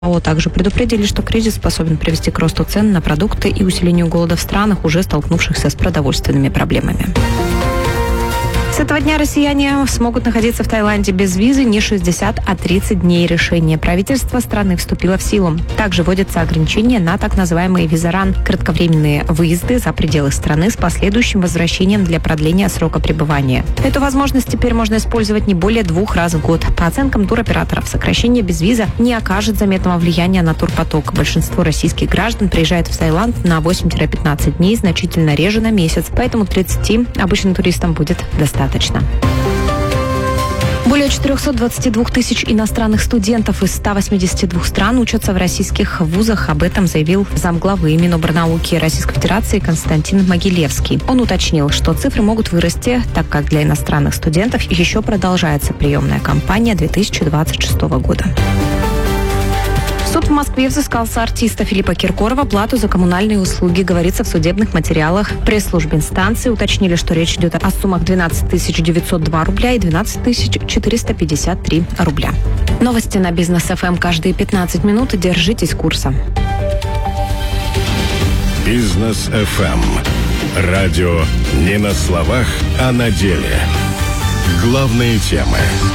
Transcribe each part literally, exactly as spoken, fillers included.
ООО также предупредили, что кризис способен привести к росту цен на продукты и усилению голода в странах, уже столкнувшихся с продовольственными проблемами. С этого дня россияне смогут находиться в Таиланде без визы не шестьдесят, а тридцать дней. Решение правительства страны вступило в силу. Также вводятся ограничения на так называемые визаран – кратковременные выезды за пределы страны с последующим возвращением для продления срока пребывания. Эту возможность теперь можно использовать не более двух раз в год. По оценкам туроператоров, сокращение без виза не окажет заметного влияния на турпоток. Большинство российских граждан приезжает в Таиланд на восемь-пятнадцать дней, значительно реже на месяц, поэтому тридцати обычным туристам будет достаточно. Достаточно. Более четыреста двадцать два тысяч иностранных студентов из ста восьмидесяти двух стран учатся в российских вузах. Об этом заявил замглавы Минобрнауки Российской Федерации Константин Могилевский. Он уточнил, что цифры могут вырасти, так как для иностранных студентов еще продолжается приемная кампания две тысячи двадцать шестого года. Суд в Москве взыскал с артиста Филиппа Киркорова плату за коммунальные услуги, говорится в судебных материалах. Пресс-службе инстанции уточнили, что речь идет о суммах двенадцать тысяч девятьсот два рубля и двенадцать тысяч четыреста пятьдесят три рубля. Новости на Бизнес эф эм каждые пятнадцать минут. Держитесь курса. Бизнес эф эм. Радио не на словах, а на деле. Главные темы.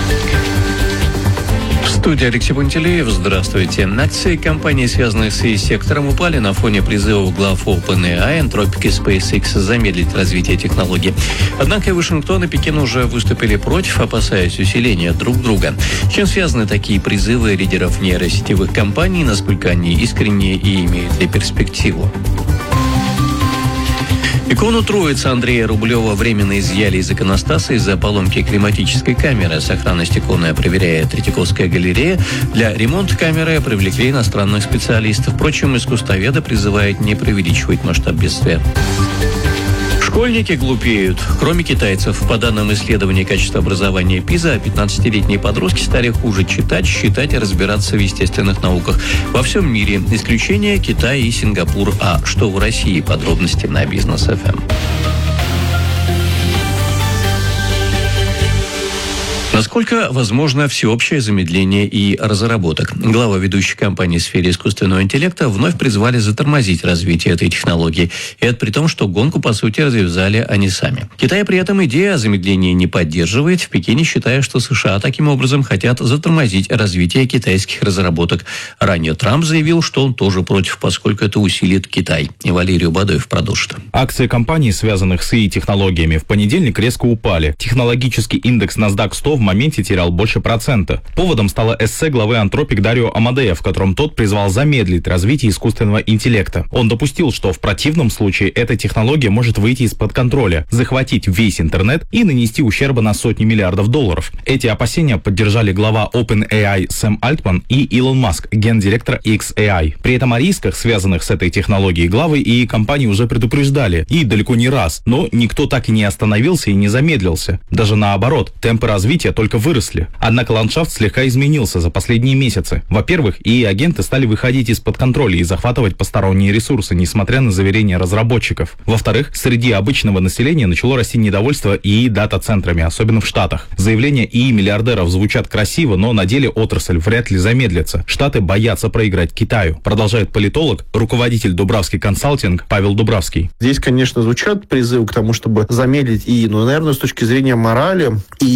В студии Алексей Пантелеев. Здравствуйте. Акции компаний, связанных с И-сектором, упали на фоне призывов глав OpenAI, Anthropic и SpaceX замедлить развитие технологий. Однако и Вашингтон, и Пекин уже выступили против, опасаясь усиления друг друга. С чем связаны такие призывы лидеров нейросетевых компаний, насколько они искренние и имеют ли перспективу? Икону Троицы Андрея Рублева временно изъяли из иконостаса из-за поломки климатической камеры. Сохранность иконы проверяет Третьяковская галерея. Для ремонта камеры привлекли иностранных специалистов. Впрочем, искусствоведы призывают не преувеличивать масштаб бедствия. Школьники глупеют. Кроме китайцев, по данным исследования качества образования ПИЗа, пятнадцатилетние подростки стали хуже читать, считать и разбираться в естественных науках. Во всем мире. Исключение Китай и Сингапур. А что в России? Подробности на Бизнес эф эм. Насколько возможно всеобщее замедление и разработок? Глава ведущей компании в сфере искусственного интеллекта вновь призвали затормозить развитие этой технологии. И это при том, что гонку, по сути, развязали они сами. Китай при этом идею о замедлении не поддерживает. В Пекине считая, что США таким образом хотят затормозить развитие китайских разработок. Ранее Трамп заявил, что он тоже против, поскольку это усилит Китай. И Валерий Бадоев продолжит. Акции компаний, связанных с И И-технологиями, в понедельник резко упали. Технологический индекс NASDAQ сто в моменте терял больше процента. Поводом стало эссе главы Anthropic Дарио Амадея, в котором тот призвал замедлить развитие искусственного интеллекта. Он допустил, что в противном случае эта технология может выйти из-под контроля, захватить весь интернет и нанести ущерба на сотни миллиардов долларов. Эти опасения поддержали глава OpenAI Сэм Альтман и Илон Маск, гендиректор икс эй ай. При этом о рисках, связанных с этой технологией, главы и компании уже предупреждали, и далеко не раз, но никто так и не остановился и не замедлился. Даже наоборот, темпы развития только выросли. Однако ландшафт слегка изменился за последние месяцы. Во-первых, И И-агенты стали выходить из-под контроля и захватывать посторонние ресурсы, несмотря на заверения разработчиков. Во-вторых, среди обычного населения начало расти недовольство И И-дата-центрами, особенно в Штатах. Заявления И И-миллиардеров звучат красиво, но на деле отрасль вряд ли замедлится. Штаты боятся проиграть Китаю, продолжает политолог, руководитель Дубравский консалтинг Павел Дубравский. Здесь, конечно, звучат призывы к тому, чтобы замедлить И И, но, наверное, с точки зрения морали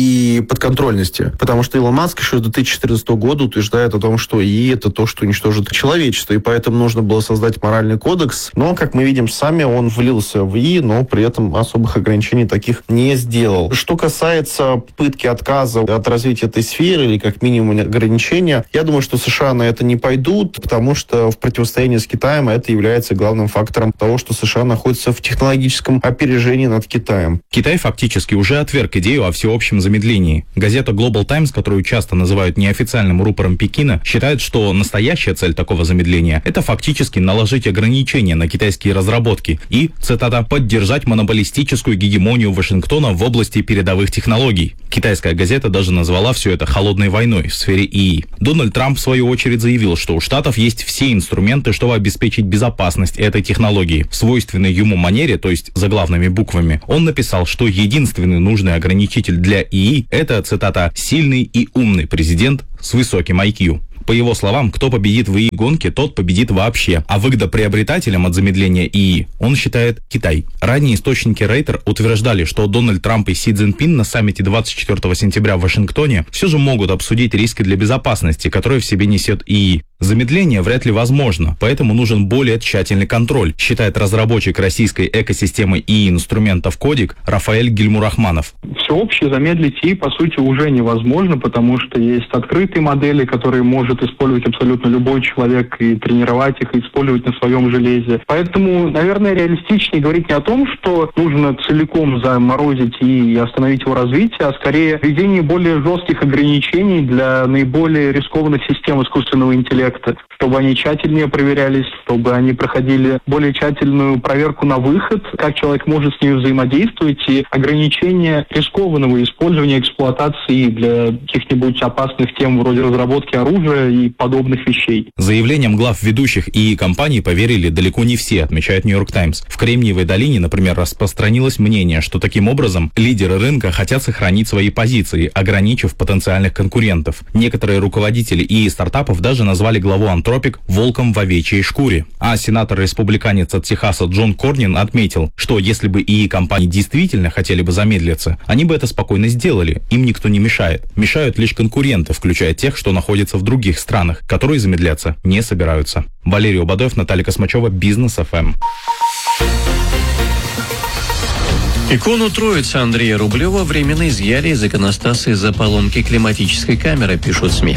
и подконтрольности. Потому что Илон Маск еще с две тысячи четырнадцатого года утверждает о том, что И И это то, что уничтожит человечество, и поэтому нужно было создать моральный кодекс. Но, как мы видим сами, он влился в И И, но при этом особых ограничений таких не сделал. Что касается попытки отказа от развития этой сферы или как минимум ограничения, я думаю, что США на это не пойдут, потому что в противостоянии с Китаем это является главным фактором того, что США находится в технологическом опережении над Китаем. Китай фактически уже отверг идею о всеобщем замедлении. Газета Global Times, которую часто называют неофициальным рупором Пекина, считает, что настоящая цель такого замедления – это фактически наложить ограничения на китайские разработки и, цитата, «поддержать монополистическую гегемонию Вашингтона в области передовых технологий». Китайская газета даже назвала все это «холодной войной» в сфере И И. Дональд Трамп, в свою очередь, заявил, что у Штатов есть все инструменты, чтобы обеспечить безопасность этой технологии. В свойственной ему манере, то есть заглавными буквами, он написал, что единственный нужный ограничитель для И И – это, цитата, «сильный и умный президент с высоким ай кью». По его словам, кто победит в ИИ-гонке, тот победит вообще. А выгодоприобретателем от замедления ИИ он считает Китай. Ранее источники Рейтер утверждали, что Дональд Трамп и Си Цзиньпин на саммите двадцать четвёртого сентября в Вашингтоне все же могут обсудить риски для безопасности, которые в себе несет ИИ. Замедление вряд ли возможно, поэтому нужен более тщательный контроль, считает разработчик российской экосистемы ИИ-инструментов Кодик Рафаэль Гильмурахманов. Всеобще замедлить ИИ, по сути, уже невозможно, потому что есть открытые модели, которые может использовать абсолютно любой человек и тренировать их, и использовать на своем железе. Поэтому, наверное, реалистичнее говорить не о том, что нужно целиком заморозить ИИ и остановить его развитие, а скорее введение более жестких ограничений для наиболее рискованных систем искусственного интеллекта, чтобы они тщательнее проверялись, чтобы они проходили более тщательную проверку на выход, как человек может с ними взаимодействовать, и ограничение рискованного использования эксплуатации для каких-нибудь опасных тем вроде разработки оружия и подобных вещей. Заявлениям глав ведущих ИИ-компаний поверили далеко не все, отмечает Нью-Йорк Таймс. В Кремниевой долине, например, распространилось мнение, что таким образом лидеры рынка хотят сохранить свои позиции, ограничив потенциальных конкурентов. Некоторые руководители ИИ-стартапов даже назвали главу Anthropic волком в овечьей шкуре. А сенатор-республиканец от Техаса Джон Корнин отметил, что если бы ИИ-компании действительно хотели бы замедлиться, они бы это спокойно сделали, им никто не мешает. Мешают лишь конкуренты, включая тех, что находятся в других странах, которые замедляться не собираются. Валерий Обадоев, Наталья Космачева, Бизнес эф эм. Икону Троицы Андрея Рублева временно изъяли из иконостаса из-за поломки климатической камеры, пишут СМИ.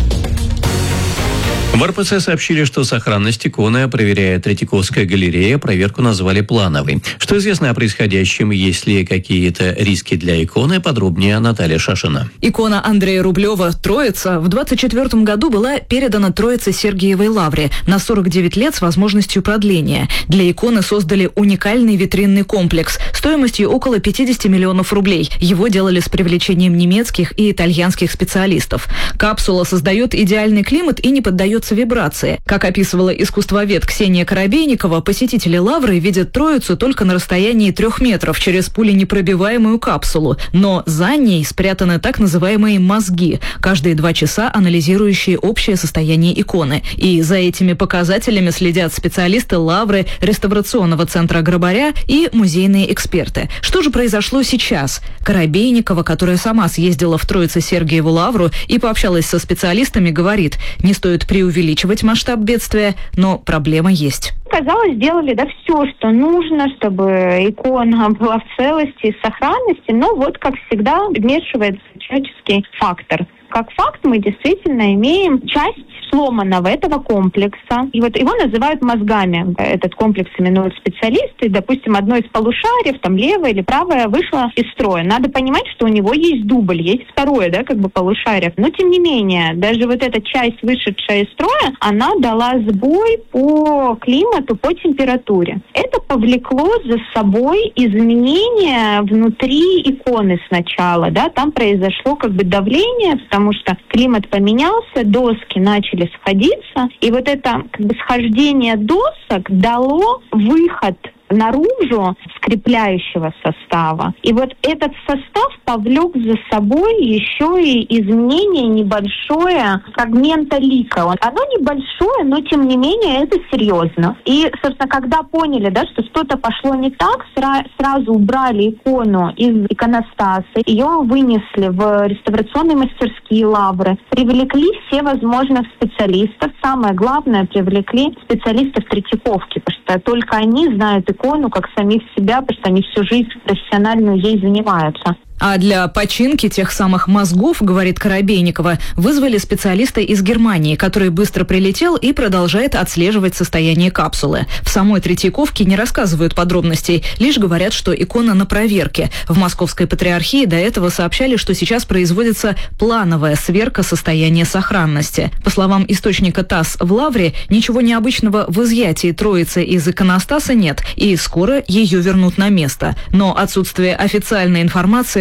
В эр пэ цэ сообщили, что сохранность иконы проверяет Третьяковская галерея, проверку назвали плановой. Что известно о происходящем, есть ли какие-то риски для иконы, подробнее Наталья Шашина. Икона Андрея Рублева «Троица» в двадцать четвёртом году была передана Троице Сергиевой Лавре на сорок девять лет с возможностью продления. Для иконы создали уникальный витринный комплекс стоимостью около пятьдесят миллионов рублей. Его делали с привлечением немецких и итальянских специалистов. Капсула создает идеальный климат и не поддается вибрации. Как описывала искусствовед Ксения Коробейникова, посетители Лавры видят Троицу только на расстоянии трех метров через пуленепробиваемую капсулу. Но за ней спрятаны так называемые мозги, каждые два часа анализирующие общее состояние иконы. И за этими показателями следят специалисты Лавры, реставрационного центра Грабаря и музейные эксперты. Что же произошло сейчас? Коробейникова, которая сама съездила в Троице-Сергиеву Лавру и пообщалась со специалистами, говорит, не стоит преувеличивать увеличивать масштаб бедствия, но проблема есть. Казалось, сделали да все, что нужно, чтобы икона была в целости и сохранности, но вот, как всегда, вмешивается человеческий фактор. Как факт мы действительно имеем часть сломанного этого комплекса. И вот его называют мозгами. Этот комплекс именуют специалисты. Допустим, одно из полушариев, там левое или правое, вышло из строя. Надо понимать, что у него есть дубль, есть второе, да, как бы полушарие. Но тем не менее, даже вот эта часть, вышедшая из строя, она дала сбой по климату, по температуре. Это повлекло за собой изменения внутри иконы сначала, да, там произошло как бы давление, потому что климат поменялся, доски начали сходиться, и вот это как бы схождение досок дало выход наружу скрепляющего состава. И вот этот состав повлек за собой еще и изменение небольшое фрагмента лика. Оно небольшое, но тем не менее это серьезно. И, собственно, когда поняли, да, что что-то пошло не так, сра- сразу убрали икону из иконостаса, ее вынесли в реставрационные мастерские Лавры, привлекли все возможных специалистов. Самое главное, привлекли специалистов Третьяковки, потому что только они знают икону как самих себя, потому что они всю жизнь профессиональную ей занимаются. А для починки тех самых мозгов, говорит Коробейникова, вызвали специалиста из Германии, который быстро прилетел и продолжает отслеживать состояние капсулы. В самой Третьяковке не рассказывают подробностей, лишь говорят, что икона на проверке. В Московской патриархии до этого сообщали, что сейчас производится плановая сверка состояния сохранности. По словам источника ТАСС в Лавре, ничего необычного в изъятии Троицы из иконостаса нет, и скоро ее вернут на место. Но отсутствие официальной информации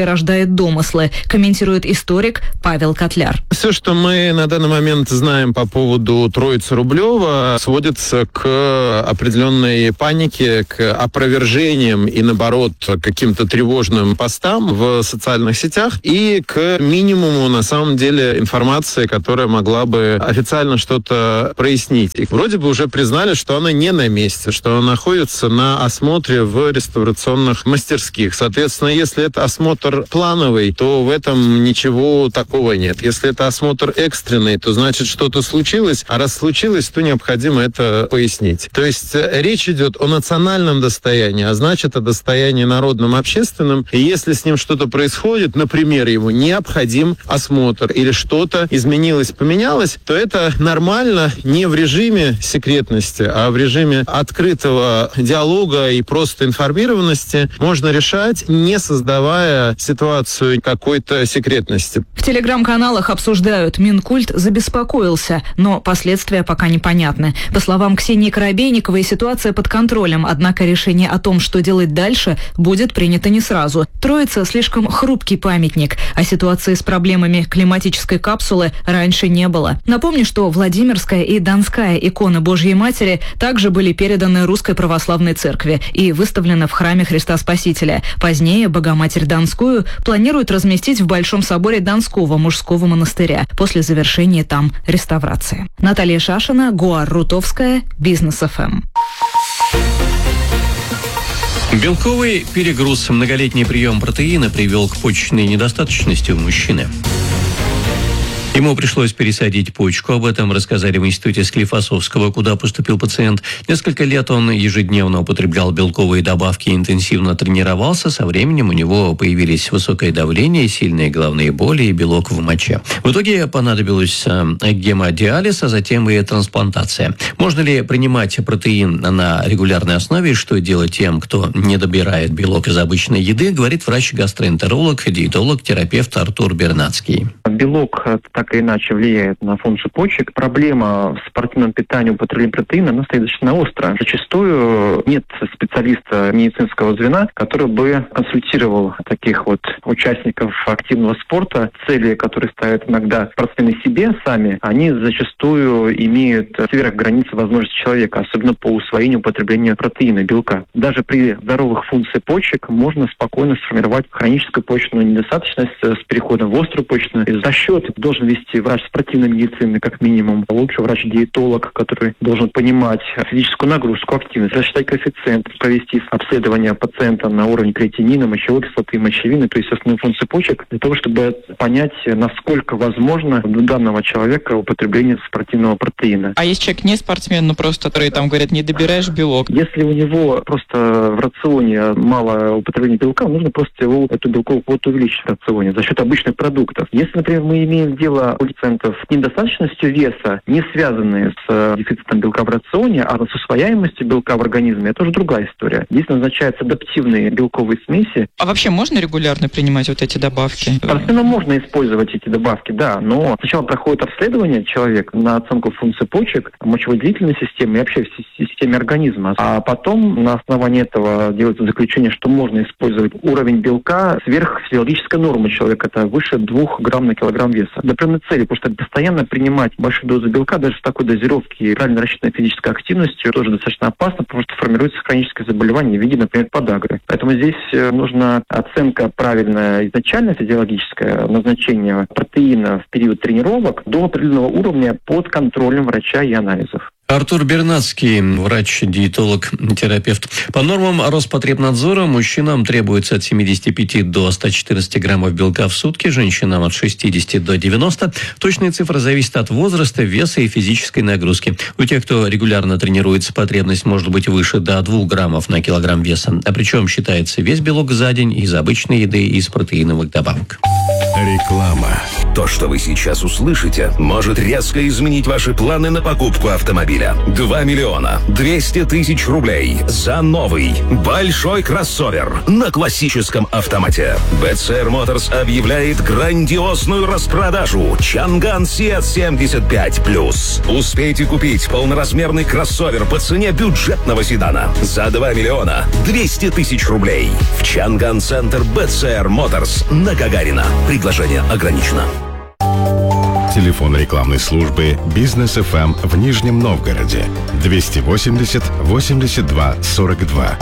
информация рождает домыслы, комментирует историк Павел Котляр. Все, что мы на данный момент знаем по поводу Троицы Рублева, сводится к определенной панике, к опровержениям и, наоборот, каким-то тревожным постам в социальных сетях и к минимуму, на самом деле, информации, которая могла бы официально что-то прояснить. И вроде бы уже признали, что она не на месте, что она находится на осмотре в реставрационных мастерских. Соответственно, если это осмотр плановый, то в этом ничего такого нет. Если это осмотр экстренный, то значит что-то случилось, а раз случилось, то необходимо это пояснить. То есть речь идет о национальном достоянии, а значит о достоянии народном, общественном. И если с ним что-то происходит, например, ему необходим осмотр или что-то изменилось, поменялось, то это нормально не в режиме секретности, а в режиме открытого диалога и просто информированности можно решать, не создавая ситуацию какой-то секретности. В телеграм-каналах обсуждают, Минкульт забеспокоился, но последствия пока непонятны. По словам Ксении Коробейниковой, ситуация под контролем, однако решение о том, что делать дальше, будет принято не сразу. Троица слишком хрупкий памятник, а ситуации с проблемами климатической капсулы раньше не было. Напомню, что Владимирская и Донская иконы Божьей Матери также были переданы Русской Православной Церкви и выставлены в храме Христа Спасителя. Позднее Богоматерь Донскую планируют разместить в Большом соборе Донского мужского монастыря после завершения там реставрации. Наталья Шашина, Гуар Рутовская, Бизнес эф эм. Белковый перегруз, многолетний прием протеина привел к почечной недостаточности у мужчины. Ему пришлось пересадить почку. Об этом рассказали в институте Склифосовского, куда поступил пациент. Несколько лет он ежедневно употреблял белковые добавки и интенсивно тренировался. Со временем у него появились высокое давление, сильные головные боли и белок в моче. В итоге понадобилось гемодиализ, а затем и трансплантация. Можно ли принимать протеин на регулярной основе? Что делать тем, кто не добирает белок из обычной еды, говорит врач-гастроэнтеролог, диетолог, терапевт Артур Бернацкий. Белок так или иначе влияет на функцию почек. Проблема в спортивном питании употребления протеина, она стоит достаточно остро. Зачастую нет специалиста медицинского звена, который бы консультировал таких вот участников активного спорта. Цели, которые ставят иногда спортсмены себе сами, они зачастую имеют сверх границы возможностей человека, особенно по усвоению употребления протеина, белка. Даже при здоровых функциях почек можно спокойно сформировать хроническую почечную недостаточность с переходом в острую почечную. За счет должен вести врач спортивной медицины, как минимум. Лучше врач-диетолог, который должен понимать физическую нагрузку, активность, рассчитать коэффициент, провести обследование пациента на уровне креатинина, мочевой кислоты, мочевины, то есть основные функции почек, для того, чтобы понять, насколько возможно у данного человека употребление спортивного протеина. А если человек не спортсмен, ну просто, который там говорят, не добираешь белок? Если у него просто в рационе мало употребления белка, нужно просто его, эту белковую квоту увеличить в рационе за счет обычных продуктов. Если, например, мы имеем дело у пациентов с недостаточностью веса, не связанные с дефицитом белка в рационе, а с усвояемостью белка в организме, это уже другая история. Здесь назначаются адаптивные белковые смеси. А вообще можно регулярно принимать вот эти добавки? Спортсменам можно использовать эти добавки, да, но сначала проходит обследование человека на оценку функций почек, мочевыделительной системы и вообще в системе организма. А потом на основании этого делается заключение, что можно использовать уровень белка сверх физиологической нормы человека, это выше двух грамм на килограмм веса. Для определенной цели, потому что постоянно принимать большую дозу белка даже с такой дозировки и правильно рассчитанной физической активностью тоже достаточно опасно, потому что формируется хроническое заболевание в виде, например, подагры. Поэтому здесь нужна оценка правильная изначально физиологическая, назначение протеина в период тренировок до определенного уровня под контролем врача и анализов. Артур Бернацкий, врач-диетолог, терапевт. По нормам Роспотребнадзора мужчинам требуется от семидесяти пяти до ста четырнадцати граммов белка в сутки, женщинам от шестидесяти до девяноста. Точная цифра зависит от возраста, веса и физической нагрузки. У тех, кто регулярно тренируется, потребность может быть выше до двух граммов на килограмм веса. А причем считается весь белок за день из обычной еды и из протеиновых добавок. Реклама. То, что вы сейчас услышите, может резко изменить ваши планы на покупку автомобиля. два миллиона двести тысяч рублей за новый большой кроссовер на классическом автомате. би си ар Motors объявляет грандиозную распродажу Чанган Сиат семьдесят пять плюс. Успейте купить полноразмерный кроссовер по цене бюджетного седана за два миллиона двести тысяч рублей в Чанган-центр би си ар Motors на Гагарина. Предложение ограничено. Телефон рекламной службы «Бизнес эф эм» в Нижнем Новгороде двести восемьдесят восемьдесят два сорок два.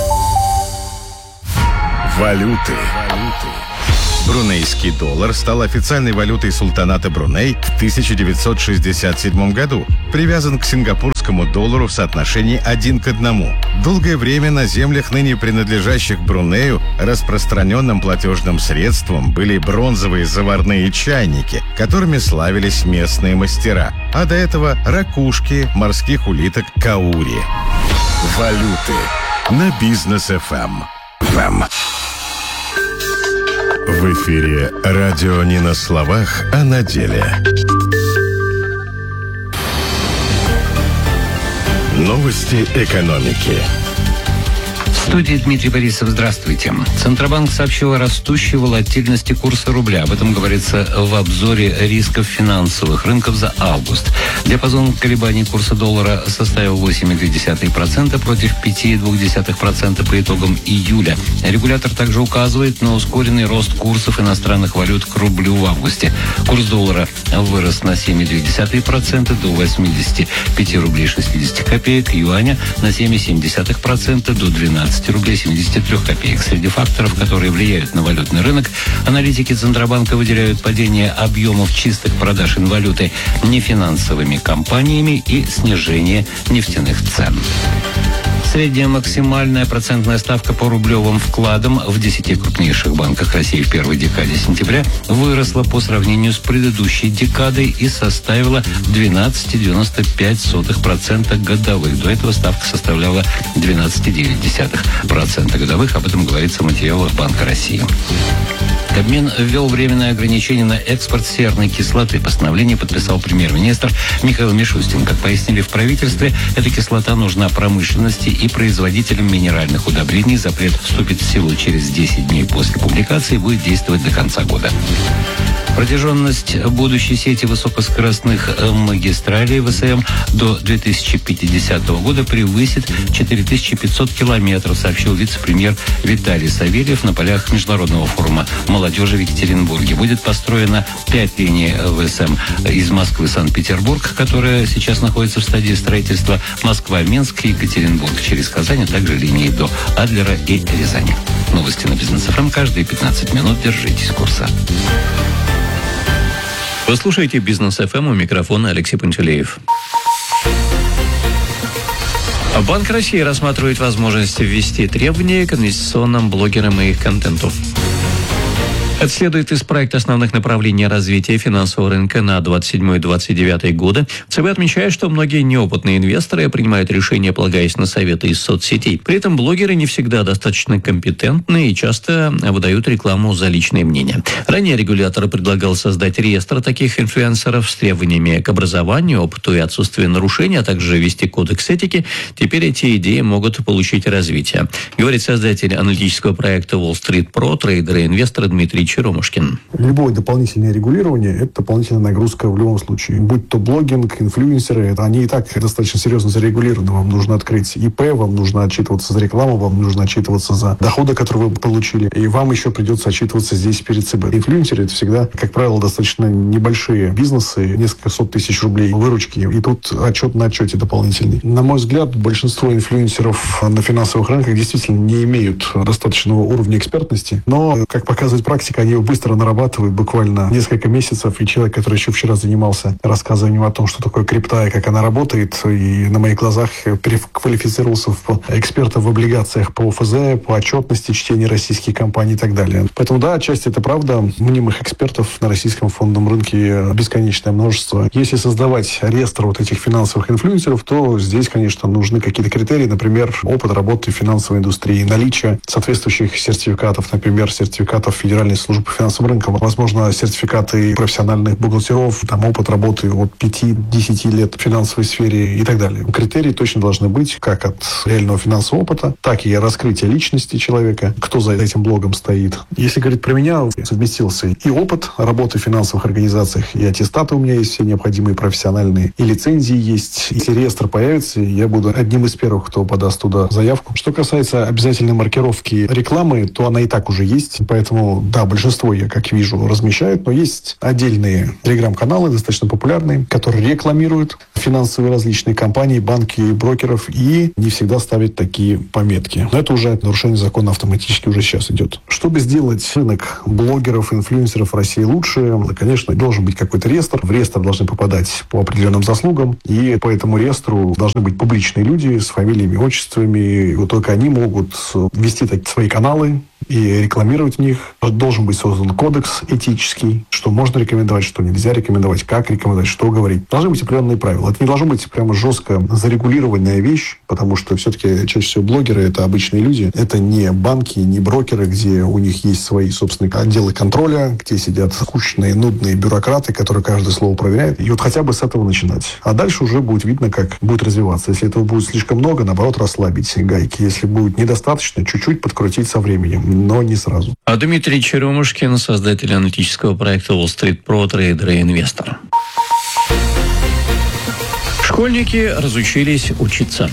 Валюты. Брунейский доллар стал официальной валютой султаната Бруней в тысяча девятьсот шестьдесят седьмом году. Привязан к сингапурскому доллару в соотношении один к одному. Долгое время на землях, ныне принадлежащих Брунею, распространенным платежным средством были бронзовые заварные чайники, которыми славились местные мастера. А до этого ракушки морских улиток каури. Валюты на Бизнес эф эм. Вам. В эфире радио не на словах, а на деле. Новости экономики. В студии Дмитрий Борисов. Здравствуйте. Центробанк сообщил о растущей волатильности курса рубля. Об этом говорится в обзоре рисков финансовых рынков за август. Диапазон колебаний курса доллара составил восемь целых две десятых процента против пять целых две десятых процента по итогам июля. Регулятор также указывает на ускоренный рост курсов иностранных валют к рублю в августе. Курс доллара вырос на семь целых две десятых процента до восемьдесят пять рублей шестьдесят копеек, юаня на семь целых семь десятых процента до двенадцать рублей семьдесят три копеек. Среди факторов, которые влияют на валютный рынок, аналитики Центробанка выделяют падение объемов чистых продаж инвалюты нефинансовыми компаниями и снижение нефтяных цен. Средняя максимальная процентная ставка по рублевым вкладам в десяти крупнейших банках России в первой декаде сентября выросла по сравнению с предыдущей декадой и составила двенадцать целых девяносто пять сотых процента годовых. До этого ставка составляла двенадцать целых девять десятых процента годовых. Об этом говорится в материалах Банка России. Кабмин ввел временное ограничение на экспорт серной кислоты. Постановление подписал премьер-министр Михаил Мишустин. Как пояснили в правительстве, эта кислота нужна промышленности и производителям минеральных удобрений. Запрет вступит в силу через десять дней после публикации и будет действовать до конца года. Протяженность будущей сети высокоскоростных магистралей ВСМ до две тысячи пятидесятого года превысит четыре тысячи пятьсот километров, сообщил вице-премьер Виталий Савельев на полях Международного форума молодежи в Екатеринбурге. Будет построено пять линий ВСМ из Москвы Санкт-Петербург, которая сейчас находится в стадии строительства, Москва-Минск и Екатеринбург через Казань, а также линии до Адлера и Рязани. Новости на Бизнес эф эм каждые пятнадцать минут. Держитесь курса. Вы слушаете Бизнес эф эм, у микрофона Алексей Пантелеев. Банк России рассматривает возможность ввести требования к инвестиционным блогерам и их контенту. Это следует из проекта основных направлений развития финансового рынка на двадцать седьмой - двадцать девятый годы. ЦБ отмечает, что многие неопытные инвесторы принимают решения, полагаясь на советы из соцсетей. При этом блогеры не всегда достаточно компетентны и часто выдают рекламу за личное мнение. Ранее регулятор предлагал создать реестр таких инфлюенсеров с требованиями к образованию, опыту и отсутствию нарушений, а также ввести кодекс этики. Теперь эти идеи могут получить развитие, говорит создатель аналитического проекта Wall Street Pro, трейдер и инвестор Дмитрий Черемушкин. Любое дополнительное регулирование – это дополнительная нагрузка в любом случае. Будь то блогинг, инфлюенсеры, это они и так достаточно серьезно зарегулированы. Вам нужно открыть ИП, вам нужно отчитываться за рекламу, вам нужно отчитываться за доходы, которые вы получили, и вам еще придется отчитываться здесь перед ЦБ. Инфлюенсеры – это всегда, как правило, достаточно небольшие бизнесы, несколько сот тысяч рублей выручки, и тут отчет на отчете дополнительный. На мой взгляд, большинство инфлюенсеров на финансовых рынках действительно не имеют достаточного уровня экспертности, но, как показывает практика, они его быстро нарабатывают, буквально несколько месяцев, и человек, который еще вчера занимался рассказыванием о том, что такое крипта и как она работает, и на моих глазах переквалифицировался в эксперта в облигациях по ФЗ, по отчетности, чтения российских компаний и так далее. Поэтому, да, отчасти это правда. Мнимых экспертов на российском фондовом рынке бесконечное множество. Если создавать реестр вот этих финансовых инфлюенсеров, то здесь, конечно, нужны какие-то критерии, например, опыт работы в финансовой индустрии, наличие соответствующих сертификатов, например, сертификатов Федеральной службы по финансовым рынкам. Возможно, сертификаты профессиональных бухгалтеров, там опыт работы от пяти-десяти лет в финансовой сфере и так далее. Критерии точно должны быть как от реального финансового опыта, так и раскрытия личности человека, кто за этим блогом стоит. Если говорить про меня, совместился и опыт работы в финансовых организациях, и аттестаты у меня есть все необходимые профессиональные, и лицензии есть. Если реестр появится, я буду одним из первых, кто подаст туда заявку. Что касается обязательной маркировки рекламы, то она и так уже есть. Поэтому, да, большинство, я как вижу, размещают, но есть отдельные телеграм-каналы, достаточно популярные, которые рекламируют финансовые различные компании, банки, брокеров, и не всегда ставят такие пометки. Но это уже нарушение закона автоматически уже сейчас идет. Чтобы сделать рынок блогеров, инфлюенсеров в России лучше, конечно, должен быть какой-то реестр. В реестр должны попадать по определенным заслугам, и по этому реестру должны быть публичные люди с фамилиями, отчествами. И вот только они могут вести такие свои каналы и рекламировать в них. Должен быть создан кодекс этический, что можно рекомендовать, что нельзя рекомендовать, как рекомендовать, что говорить. Должны быть определенные правила. Это не должно быть прямо жестко зарегулированная вещь, потому что все-таки чаще всего блогеры — это обычные люди. Это не банки, не брокеры, где у них есть свои собственные отделы контроля, где сидят скучные, нудные бюрократы, которые каждое слово проверяют. И вот хотя бы с этого начинать. А дальше уже будет видно, как будет развиваться. Если этого будет слишком много, наоборот, расслабить гайки. Если будет недостаточно, чуть-чуть подкрутить со временем, но не сразу. А Дмитрий Черемушкин, создатель аналитического проекта Wall Street Pro, трейдер и инвестор. Школьники разучились учиться.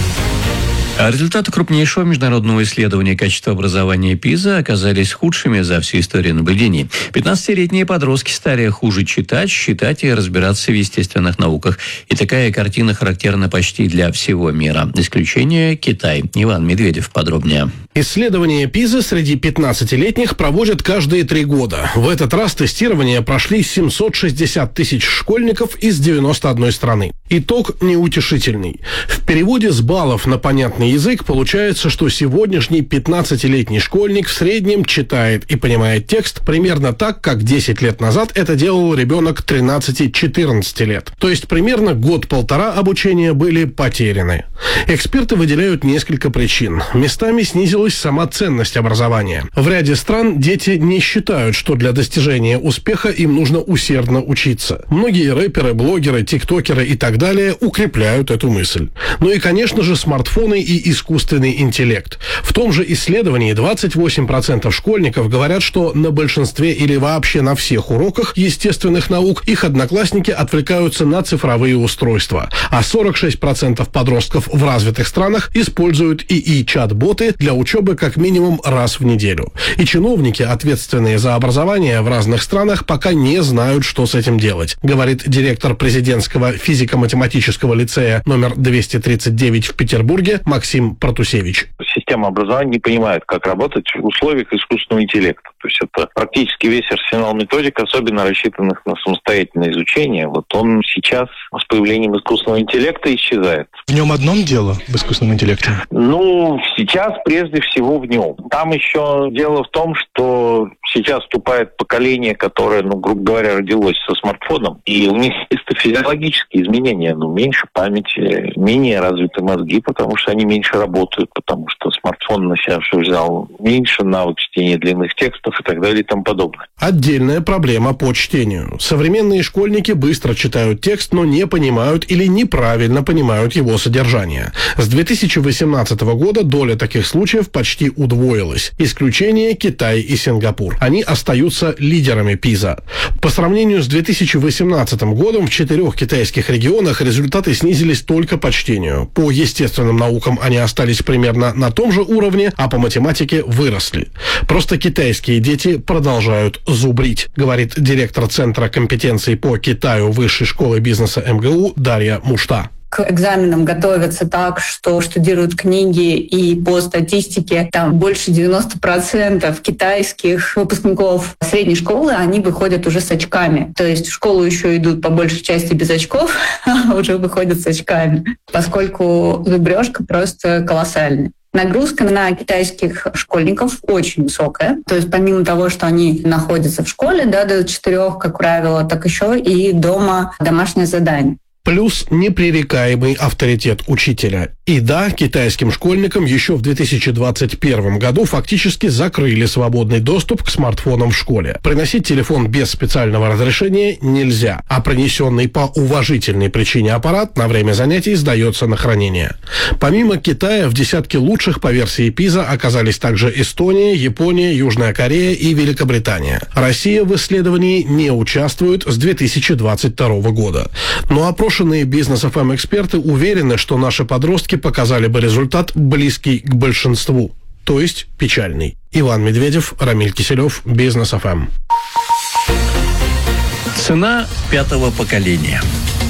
А результаты крупнейшего международного исследования качества образования ПИЗа оказались худшими за всю историю наблюдений. пятнадцатилетние подростки стали хуже читать, считать и разбираться в естественных науках. И такая картина характерна почти для всего мира. Исключение – Китай. Иван Медведев подробнее. Исследование ПИЗа среди пятнадцатилетних проводят каждые три года. В этот раз тестирование прошли семьсот шестьдесят тысяч школьников из девяноста одной страны. Итог неутешительный. В переводе с баллов на понятный язык получается, что сегодняшний пятнадцатилетний школьник в среднем читает и понимает текст примерно так, как десять лет назад это делал ребенок тринадцати-четырнадцати лет. То есть примерно год-полтора обучения были потеряны. Эксперты выделяют несколько причин. Местами снизилась сама ценность образования. В ряде стран дети не считают, что для достижения успеха им нужно усердно учиться. Многие рэперы, блогеры, тиктокеры и так далее укрепляют эту мысль. Ну и, конечно же, смартфоны и искусственный интеллект. В том же исследовании двадцать восемь процентов школьников говорят, что на большинстве или вообще на всех уроках естественных наук их одноклассники отвлекаются на цифровые устройства, а сорок шесть процентов подростков в развитых странах используют ИИ-чат-боты для учебы как минимум раз в неделю. И чиновники, ответственные за образование в разных странах, пока не знают, что с этим делать, говорит директор президентского физико-математического лицея номер двести тридцать девять в Петербурге Максим Протусевич. Система образования не понимает, как работать в условиях искусственного интеллекта. То есть это практически весь арсенал методик, особенно рассчитанных на самостоятельное изучение. Вот он сейчас с появлением искусственного интеллекта исчезает. В нем одном дело, в искусственном интеллекте? Ну, сейчас прежде всего в нем. Там еще дело в том, что сейчас вступает поколение, которое, ну, грубо говоря, родилось со смартфоном, и у них есть физиологические изменения, ну, меньше памяти, менее развиты мозги, потому что они меньше работают, потому что смартфон на себя уже взял меньше, навык чтения длинных текстов и так далее и тому подобное. Отдельная проблема по чтению. Современные школьники быстро читают текст, но не понимают или неправильно понимают его содержание. С две тысячи восемнадцатого года доля таких случаев почти удвоилась. Исключение – Китай и Сингапур. Они остаются лидерами ПИЗа. По сравнению с две тысячи восемнадцатым годом в четырех китайских регионах результаты снизились только по чтению. По естественным наукам они остались примерно на том же уровне, а по математике выросли. Просто китайские дети продолжают зубрить, говорит директор Центра компетенций по Китаю Высшей школы бизнеса эм гэ у Дарья Мушта. К экзаменам готовятся так, что штудируют книги, и по статистике там больше девяносто процентов китайских выпускников средней школы, они выходят уже с очками. То есть в школу еще идут по большей части без очков, а уже выходят с очками, поскольку зубрежка просто колоссальная. Нагрузка на китайских школьников очень высокая. То есть помимо того, что они находятся в школе, да, до четырех, как правило, так еще и дома домашнее задание. Плюс непререкаемый авторитет учителя. И да, китайским школьникам еще в две тысячи двадцать первом году фактически закрыли свободный доступ к смартфонам в школе. Приносить телефон без специального разрешения нельзя, а принесенный по уважительной причине аппарат на время занятий сдается на хранение. Помимо Китая, в десятке лучших по версии пиза оказались также Эстония, Япония, Южная Корея и Великобритания. Россия в исследовании не участвует с две тысячи двадцать второго года. Но опрошенные Бизнес-эф эм эксперты уверены, что наши подростки показали бы результат близкий к большинству, то есть печальный. Иван Медведев, Рамиль Киселев, Бизнес-эф эм. Цена пятого поколения.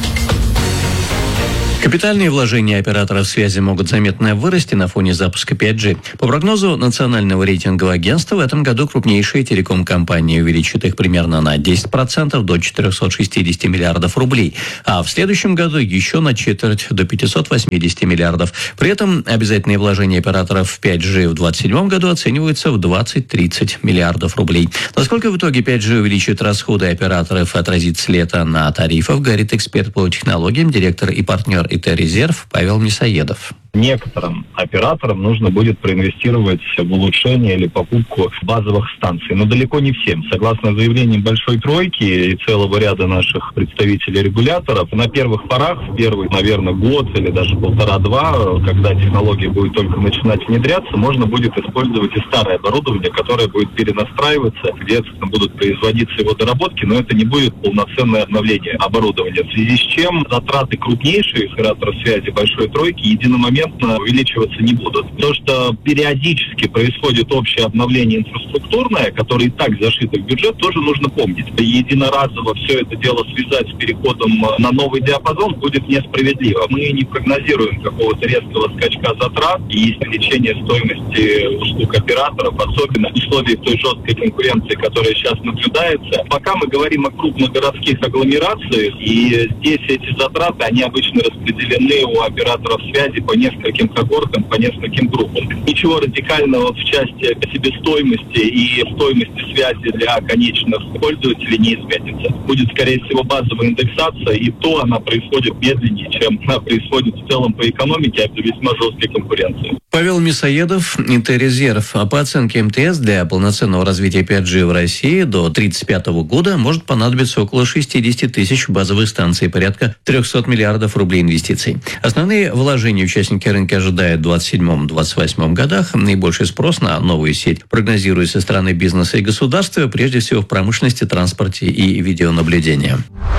Капитальные вложения операторов связи могут заметно вырасти на фоне запуска пять джи. По прогнозу Национального рейтингового агентства, в этом году крупнейшие телеком-компании увеличат их примерно на десять процентов до четыреста шестьдесят миллиардов рублей, а в следующем году еще на четверть до пятьсот восемьдесят миллиардов. При этом обязательные вложения операторов в пять джи в двадцать седьмом году оцениваются в двадцать-тридцать миллиардов рублей. Насколько в итоге пять джи увеличит расходы операторов и отразит след на тарифах, говорит эксперт по технологиям, директор и партнер ай ти Резерв Павел Мясоедов. Некоторым операторам нужно будет проинвестировать в улучшение или покупку базовых станций, но далеко не всем. Согласно заявлениям Большой Тройки и целого ряда наших представителей регуляторов, на первых порах, в первый, наверное, год или даже полтора-два, когда технология будет только начинать внедряться, можно будет использовать и старое оборудование, которое будет перенастраиваться, где, собственно, будут производиться его доработки, но это не будет полноценное обновление оборудования. В связи с чем затраты крупнейших операторов связи Большой Тройки единомоментно увеличиваться не будут. То, что периодически происходит общее обновление инфраструктурное, которое и так зашито в бюджет, тоже нужно помнить. Единоразово все это дело связать с переходом на новый диапазон будет несправедливо. Мы не прогнозируем какого-то резкого скачка затрат и увеличения стоимости услуг операторов, особенно в условиях той жесткой конкуренции, которая сейчас наблюдается. Пока мы говорим о крупных городских агломерациях, и здесь эти затраты, они обычно распределены у операторов связи по нескольким когортам, по нескольким группам. Ничего радикального в части себестоимости и стоимости связи для конечных пользователей не изменится. Будет, скорее всего, базовая индексация, и то она происходит медленнее, чем она происходит в целом по экономике, а при весьма жесткой конкуренции. Павел Мясоедов, ай ти Резерв. А по оценке эм тэ эс, для полноценного развития пять джи в России до две тысячи тридцать пятого года может понадобиться около шестьдесят тысяч базовых станций, порядка триста миллиардов рублей инвестиций. Основные вложения участники рынка ожидают в двадцать седьмом — двадцать восьмом годах. Наибольший спрос на новую сеть прогнозируется со стороны бизнеса и государства, прежде всего в промышленности, транспорте и видеонаблюдении.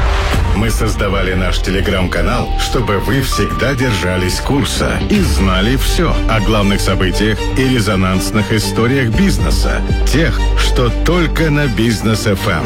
Мы создавали наш телеграм-канал, чтобы вы всегда держались курса и знали все о главных событиях и резонансных историях бизнеса. Тех, что только на Бизнес-эф эм.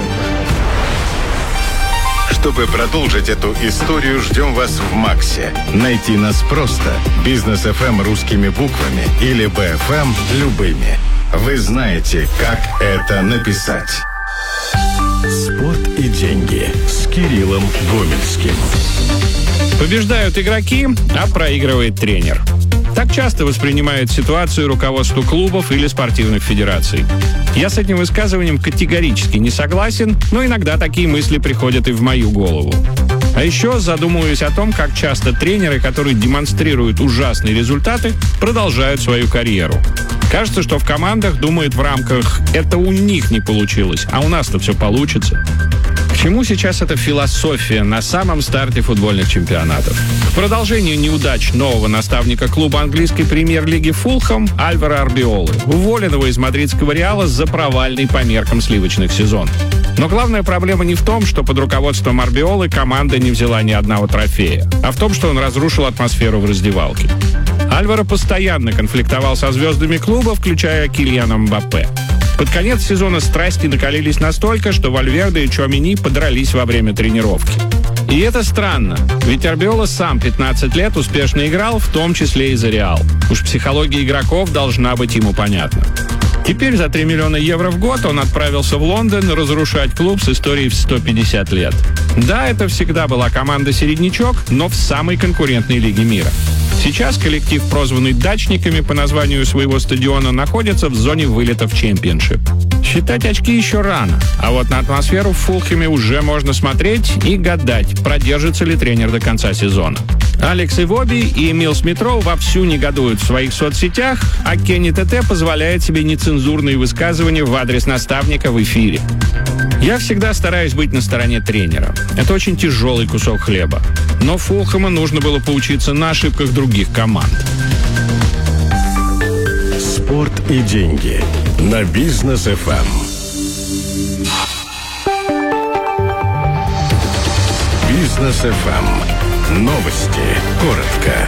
Чтобы продолжить эту историю, ждем вас в Максе. Найти нас просто. Бизнес-эф эм русскими буквами или би эф эм любыми. Вы знаете, как это написать. Спорт и деньги с Кириллом Гомельским. Побеждают игроки, а проигрывает тренер. Так часто воспринимают ситуацию руководство клубов или спортивных федераций. Я с этим высказыванием категорически не согласен, но иногда такие мысли приходят и в мою голову. А еще задумываюсь о том, как часто тренеры, которые демонстрируют ужасные результаты, продолжают свою карьеру. Кажется, что в командах думают в рамках «это у них не получилось, а у нас-то все получится». К чему сейчас эта философия на самом старте футбольных чемпионатов? К продолжению неудач нового наставника клуба английской премьер-лиги Фулхэм Альваро Арбиолы, уволенного из мадридского Реала за провальный по меркам сливочных сезон. Но главная проблема не в том, что под руководством Арбиолы команда не взяла ни одного трофея, а в том, что он разрушил атмосферу в раздевалке. Альваро постоянно конфликтовал со звездами клуба, включая Кильяна Мбаппе. Под конец сезона страсти накалились настолько, что Вальверде и Чуамени подрались во время тренировки. И это странно, ведь Арбиола сам пятнадцать лет успешно играл, в том числе и за Реал. Уж психология игроков должна быть ему понятна. Теперь за три миллиона евро в год он отправился в Лондон разрушать клуб с историей в сто пятьдесят лет. Да, это всегда была команда «Середнячок», но в самой конкурентной лиге мира. Сейчас коллектив, прозванный «Дачниками» по названию своего стадиона, находится в зоне вылета в чемпионшип. Считать очки еще рано, а вот на атмосферу в Фулхэме уже можно смотреть и гадать, продержится ли тренер до конца сезона. Алекс Ивоби и Эмил Смит-Роу вовсю негодуют в своих соцсетях, а Кенни ТТ позволяет себе нецензурные высказывания в адрес наставника в эфире. Я всегда стараюсь быть на стороне тренера. Это очень тяжелый кусок хлеба. Но Фулхэму нужно было поучиться на ошибках других команд. Спорт и деньги на Бизнес эф эм. Бизнес эф эм. Новости. Коротко.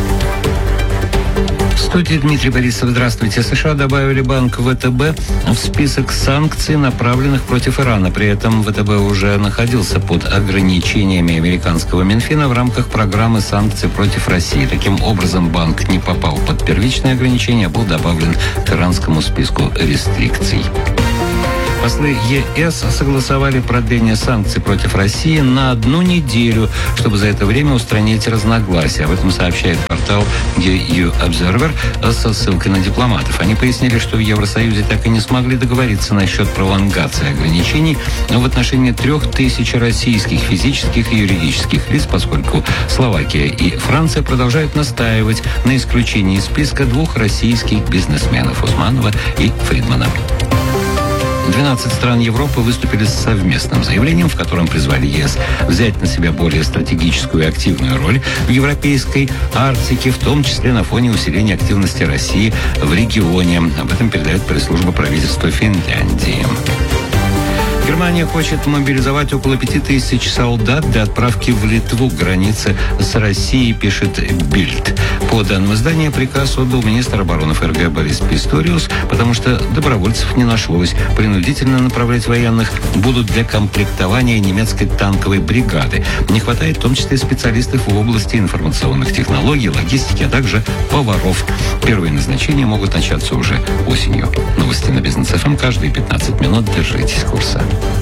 В студии Дмитрий Борисов. Здравствуйте. США добавили банк ВТБ в список санкций, направленных против Ирана. При этом ВТБ уже находился под ограничениями американского Минфина в рамках программы санкций против России. Таким образом, банк не попал под первичные ограничения, а был добавлен к иранскому списку рестрикций. Послы ЕС согласовали продление санкций против России на одну неделю, чтобы за это время устранить разногласия. Об этом сообщает портал и ю Observer со ссылкой на дипломатов. Они пояснили, что в Евросоюзе так и не смогли договориться насчет пролонгации ограничений в отношении трех тысяч российских физических и юридических лиц, поскольку Словакия и Франция продолжают настаивать на исключении из списка двух российских бизнесменов Усманова и Фридмана. двенадцать стран Европы выступили с совместным заявлением, в котором призвали ЕС взять на себя более стратегическую и активную роль в европейской Арктике, в том числе на фоне усиления активности России в регионе. Об этом передает пресс-служба правительства Финляндии. Германия хочет мобилизовать около пяти тысяч солдат для отправки в Литву к границе с Россией, пишет Бильд. По данным издания, приказ отдал министр обороны ФРГ Борис Писториус, потому что добровольцев не нашлось. Принудительно направлять военных будут для комплектования немецкой танковой бригады. Не хватает в том числе специалистов в области информационных технологий, логистики, а также поваров. Первые назначения могут начаться уже осенью. Новости на Бизнес эф эм каждые пятнадцать минут. Держитесь курса.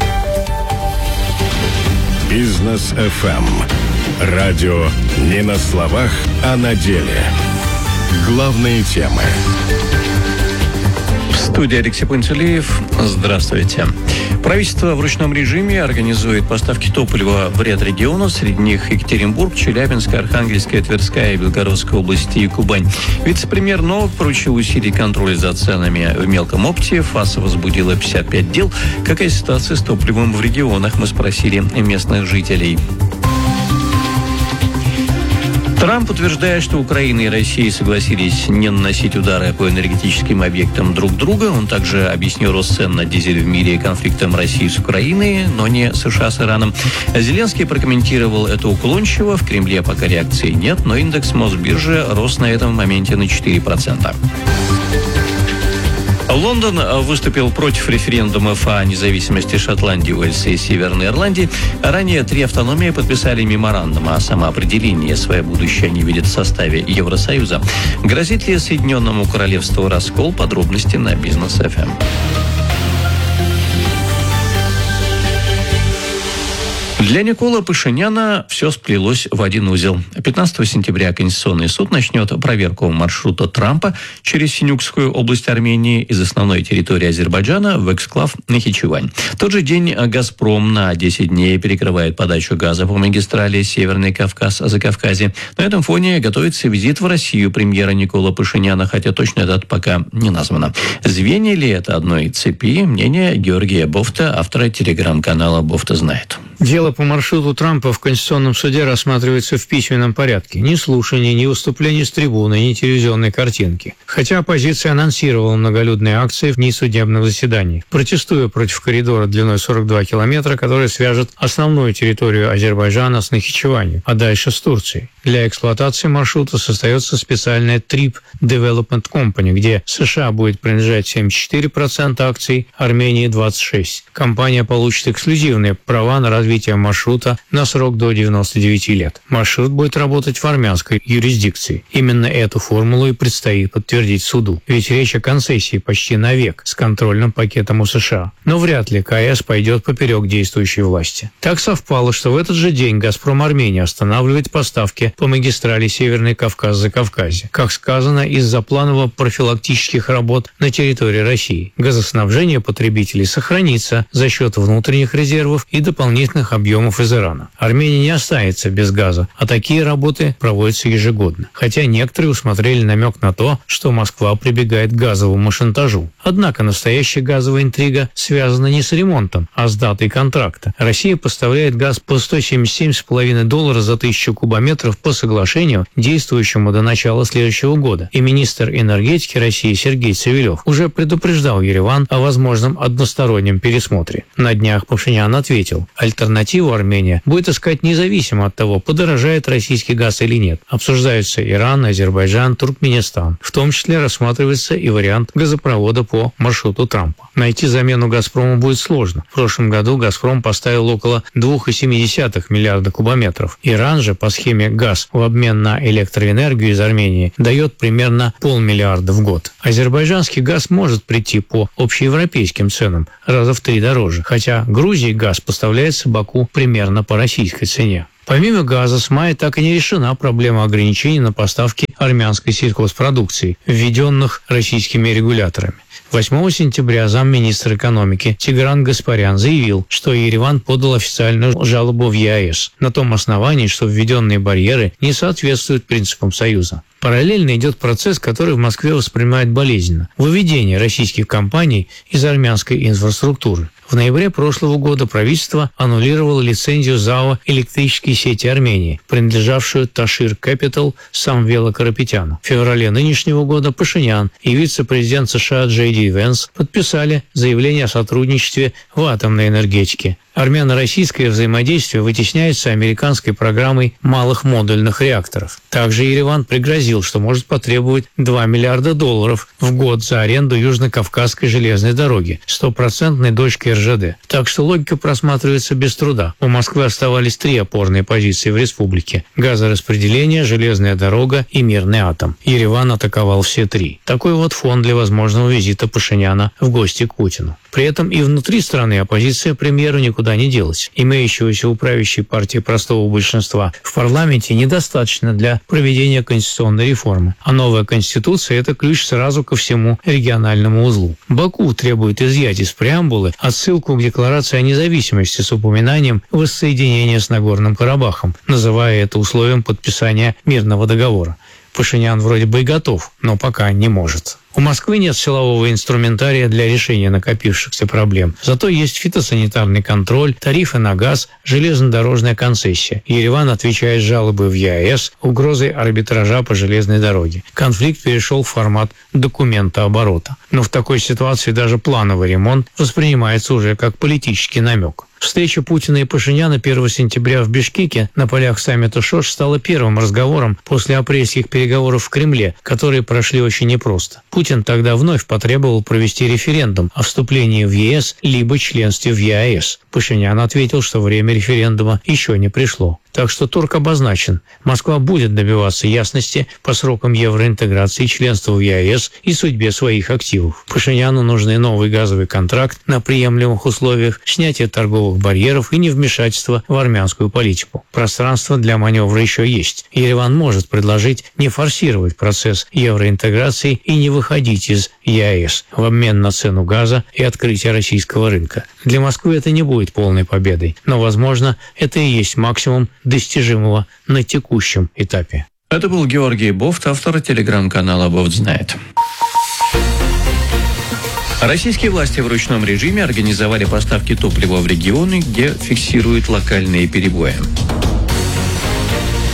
Бизнес эф эм. Радио не на словах, а на деле. Главные темы. В студии Алексей Пантелеев. Здравствуйте. Правительство в ручном режиме организует поставки топлива в ряд регионов, среди них Екатеринбург, Челябинск, Архангельская, Тверская, Белгородская области и Кубань. Вице-премьер Новак поручил усилить контроль за ценами в мелком опте. ФАС возбудила пятьдесят пять дел. Какая ситуация с топливом в регионах, мы спросили местных жителей. Трамп утверждает, что Украина и Россия согласились не наносить удары по энергетическим объектам друг друга. Он также объяснил рост цен на дизель в мире конфликтом России с Украиной, но не США с Ираном. Зеленский прокомментировал это уклончиво. В Кремле пока реакции нет, но индекс Мосбиржи рос на этом моменте на четыре процента. Лондон выступил против референдума о независимости Шотландии, Уэльса и Северной Ирландии. Ранее три автономии подписали меморандум о самоопределении. Свое будущее они видят в составе Евросоюза. Грозит ли Соединенному Королевству раскол? Подробности на Бизнес эф эм. Для Никола Пашиняна все сплелось в один узел. пятнадцатого сентября Конституционный суд начнет проверку маршрута Трампа через Синюкскую область Армении из основной территории Азербайджана в эксклав Нахичевань. В тот же день «Газпром» на десять дней перекрывает подачу газа по магистрали Северный Кавказ-Закавказье. На этом фоне готовится визит в Россию премьера Никола Пашиняна, хотя точная дата пока не названа. Звенья ли это одной цепи? Мнение Георгия Бофта, автора телеграм-канала «Бофта знает». Дело по маршруту Трампа в Конституционном суде рассматривается в письменном порядке. Ни слушаний, ни выступлений с трибуны, ни телевизионной картинки. Хотя оппозиция анонсировала многолюдные акции в несудебных заседаниях, протестуя против коридора длиной сорок два километра, который свяжет основную территорию Азербайджана с Нахичеванью, а дальше с Турцией. Для эксплуатации маршрута создается специальная Trip Development Company, где США будет принадлежать семьдесят четыре процента акций, Армении двадцать шесть процентов. Компания получит эксклюзивные права на развитие развития маршрута на срок до девяноста девяти лет. Маршрут будет работать в армянской юрисдикции. Именно эту формулу и предстоит подтвердить суду. Ведь речь о концессии почти на век с контрольным пакетом у США. Но вряд ли КАЭС пойдет поперек действующей власти. Так совпало, что в этот же день «Газпром Армения» останавливает поставки по магистрали Северный Кавказ-Закавказье. Как сказано, из-за планово-профилактических работ на территории России. Газоснабжение потребителей сохранится за счет внутренних резервов и дополнительных объемов из Ирана. Армения не останется без газа, а такие работы проводятся ежегодно. Хотя некоторые усмотрели намек на то, что Москва прибегает к газовому шантажу. Однако настоящая газовая интрига связана не с ремонтом, а с датой контракта. Россия поставляет газ по сто семьдесят семь с половиной долларов за тысячу кубометров по соглашению, действующему до начала следующего года. И министр энергетики России Сергей Цивилев уже предупреждал Ереван о возможном одностороннем пересмотре. На днях Пашинян ответил, альтернативу Армения будет искать независимо от того, подорожает российский газ или нет. Обсуждаются Иран, Азербайджан, Туркменистан. В том числе рассматривается и вариант газопровода по маршруту Трампа. Найти замену «Газпрому» будет сложно. В прошлом году «Газпром» поставил около два целых семь десятых миллиарда кубометров. Иран же по схеме «Газ» в обмен на электроэнергию из Армении дает примерно полмиллиарда в год. Азербайджанский газ может прийти по общеевропейским ценам раза в три дороже, хотя Грузии газ поставляется Баку примерно по российской цене. Помимо газа, с мая так и не решена проблема ограничений на поставки армянской сельхозпродукции, введенных российскими регуляторами. восьмого сентября замминистра экономики Тигран Гаспарян заявил, что Ереван подал официальную жалобу в ЕАЭС на том основании, что введенные барьеры не соответствуют принципам Союза. Параллельно идет процесс, который в Москве воспринимают болезненно – выведение российских компаний из армянской инфраструктуры. В ноябре прошлого года правительство аннулировало лицензию ЗАО «Электрические сети Армении», принадлежавшую Ташир Capital Самвела Карапетяну. В феврале нынешнего года Пашинян и вице-президент США Джей Ди Венс подписали заявление о сотрудничестве в атомной энергетике. Армяно-российское взаимодействие вытесняется американской программой малых модульных реакторов. Также Ереван пригрозил, что может потребовать два миллиарда долларов в год за аренду Южно-Кавказской железной дороги, стопроцентной дочки эр жэ дэ. Так что логика просматривается без труда. У Москвы оставались три опорные позиции в республике – газораспределение, железная дорога и мирный атом. Ереван атаковал все три. Такой вот фон для возможного визита Пашиняна в гости к Путину. При этом и внутри страны оппозиция премьеру никуда не делась. Имеющегося у правящей партии простого большинства в парламенте недостаточно для проведения конституционной реформы. А новая конституция – это ключ сразу ко всему региональному узлу. Баку требует изъять из преамбулы отсылку к декларации о независимости с упоминанием воссоединения с Нагорным Карабахом, называя это условием подписания мирного договора. Пашинян вроде бы и готов, но пока не может. У Москвы нет силового инструментария для решения накопившихся проблем. Зато есть фитосанитарный контроль, тарифы на газ, железнодорожная концессия. Ереван отвечает жалобы в ЕАЭС, угрозой арбитража по железной дороге. Конфликт перешел в формат документа оборота. Но в такой ситуации даже плановый ремонт воспринимается уже как политический намек. Встреча Путина и Пашиняна первого сентября в Бишкеке на полях саммита ШОШ стала первым разговором после апрельских переговоров в Кремле, которые прошли очень непросто. Путин тогда вновь потребовал провести референдум о вступлении в ЕС либо членстве в ЕАЭС. Пашинян ответил, что время референдума еще не пришло. Так что торг обозначен. Москва будет добиваться ясности по срокам евроинтеграции, членства в ЕАЭС и судьбе своих активов. Пашиняну нужны новый газовый контракт на приемлемых условиях, снятие торговых барьеров и невмешательство в армянскую политику. Пространство для маневра еще есть. Ереван может предложить не форсировать процесс евроинтеграции и не выходить из ЕАЭС в обмен на цену газа и открытие российского рынка. Для Москвы это не будет полной победой, но, возможно, это и есть максимум достижимого на текущем этапе. Это был Георгий Бофт, автор телеграм-канала «Бофт знает». Российские власти в ручном режиме организовали поставки топлива в регионы, где фиксируют локальные перебои.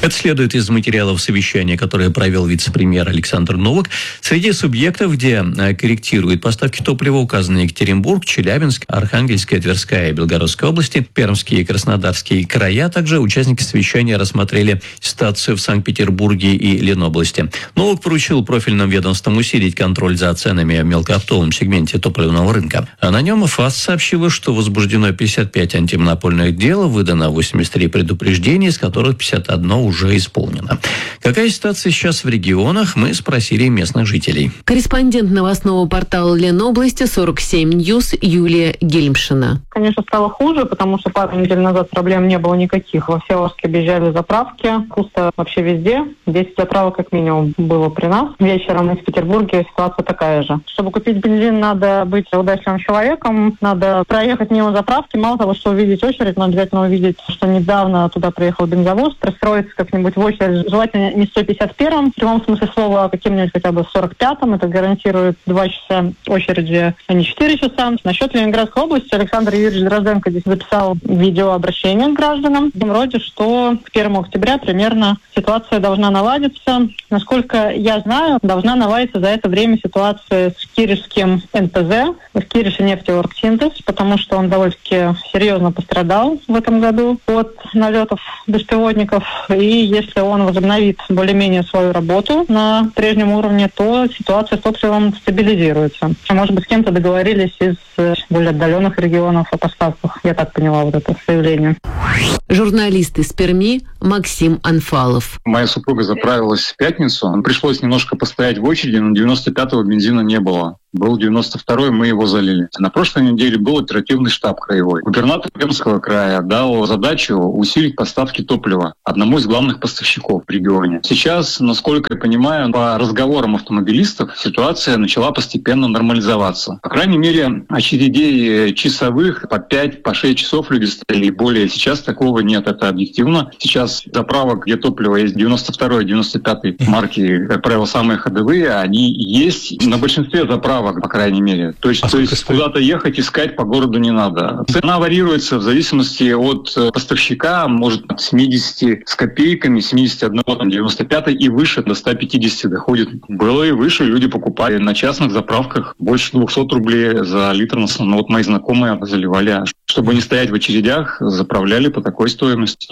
Как следует из материалов совещания, которое провел вице-премьер Александр Новак, среди субъектов, где корректируют поставки топлива, указаны Екатеринбург, Челябинск, Архангельская, Тверская и Белгородская области, Пермские и Краснодарские края. Также участники совещания рассмотрели ситуацию в Санкт-Петербурге и Ленобласти. Новак поручил профильным ведомствам усилить контроль за ценами в мелкооптовом сегменте топливного рынка. А на нем ФАС сообщила, что возбуждено пятьдесят пять антимонопольных дел, выдано восемьдесят три предупреждения, из которых пятьдесят одно уже исполнено. Какая ситуация сейчас в регионах, мы спросили местных жителей. Корреспондент новостного портала Ленобласти сорок семь Ньюс Юлия Гельмшина. Конечно, стало хуже, потому что пару недель назад проблем не было никаких. Во Всеволожске объезжали заправки, пусто вообще везде. десять заправок как минимум было при нас. Вечером в Петербурге ситуация такая же. Чтобы купить бензин, надо быть удачливым человеком, надо проехать мимо заправки. Мало того, что увидеть очередь, надо обязательно увидеть, что недавно туда приехал бензовоз, пристроиться как-нибудь в очередь, желательно не сто пятьдесят первом, в прямом смысле слова, а каким-нибудь хотя бы сорок пятом. Это гарантирует два часа очереди, а не четыре часа. Насчет Ленинградской области Александр Юрьевич Дрозденко здесь записал видеообращение к гражданам. В том роде, что к первому октября примерно ситуация должна наладиться. Насколько я знаю, должна наладиться за это время ситуация с Киришским эн пэ зэ, в Кирише нефтеоргсинтез, потому что он довольно-таки серьезно пострадал в этом году от налетов беспилотников. И если он возобновит более-менее свою работу на прежнем уровне, то ситуация с топливом стабилизируется. Может быть, с кем-то договорились из более отдаленных регионов о поставках. Я так поняла вот это заявление. Журналист из Перми Максим Анфалов. Моя супруга заправилась в пятницу. Пришлось немножко постоять в очереди, но девяносто пятого бензина не было. Был девяносто второй, мы его залили. На прошлой неделе был оперативный штаб краевой. Губернатор Пермского края дал задачу усилить поставки топлива одному из главных поставщиков в регионе. Сейчас, насколько я понимаю, по разговорам автомобилистов ситуация начала постепенно нормализоваться. По крайней мере, очередей часовых по пять, по шесть часов люди стояли и более. Сейчас такого нет, это объективно. Сейчас заправок, где топливо есть девяносто второй, девяносто пятой марки, как правило, самые ходовые, они есть на большинстве заправок, по крайней мере. То есть, а то есть куда-то ехать, искать по городу не надо. Цена варьируется в зависимости от поставщика, может от семидесяти с копейками, семьдесят один, там, девяносто пять и выше, до ста пятидесяти доходит. Было и выше, люди покупали на частных заправках больше двухсот рублей за литр. Ну, вот мои знакомые заливали, чтобы не стоять в очередях, заправляли по такой стоимости.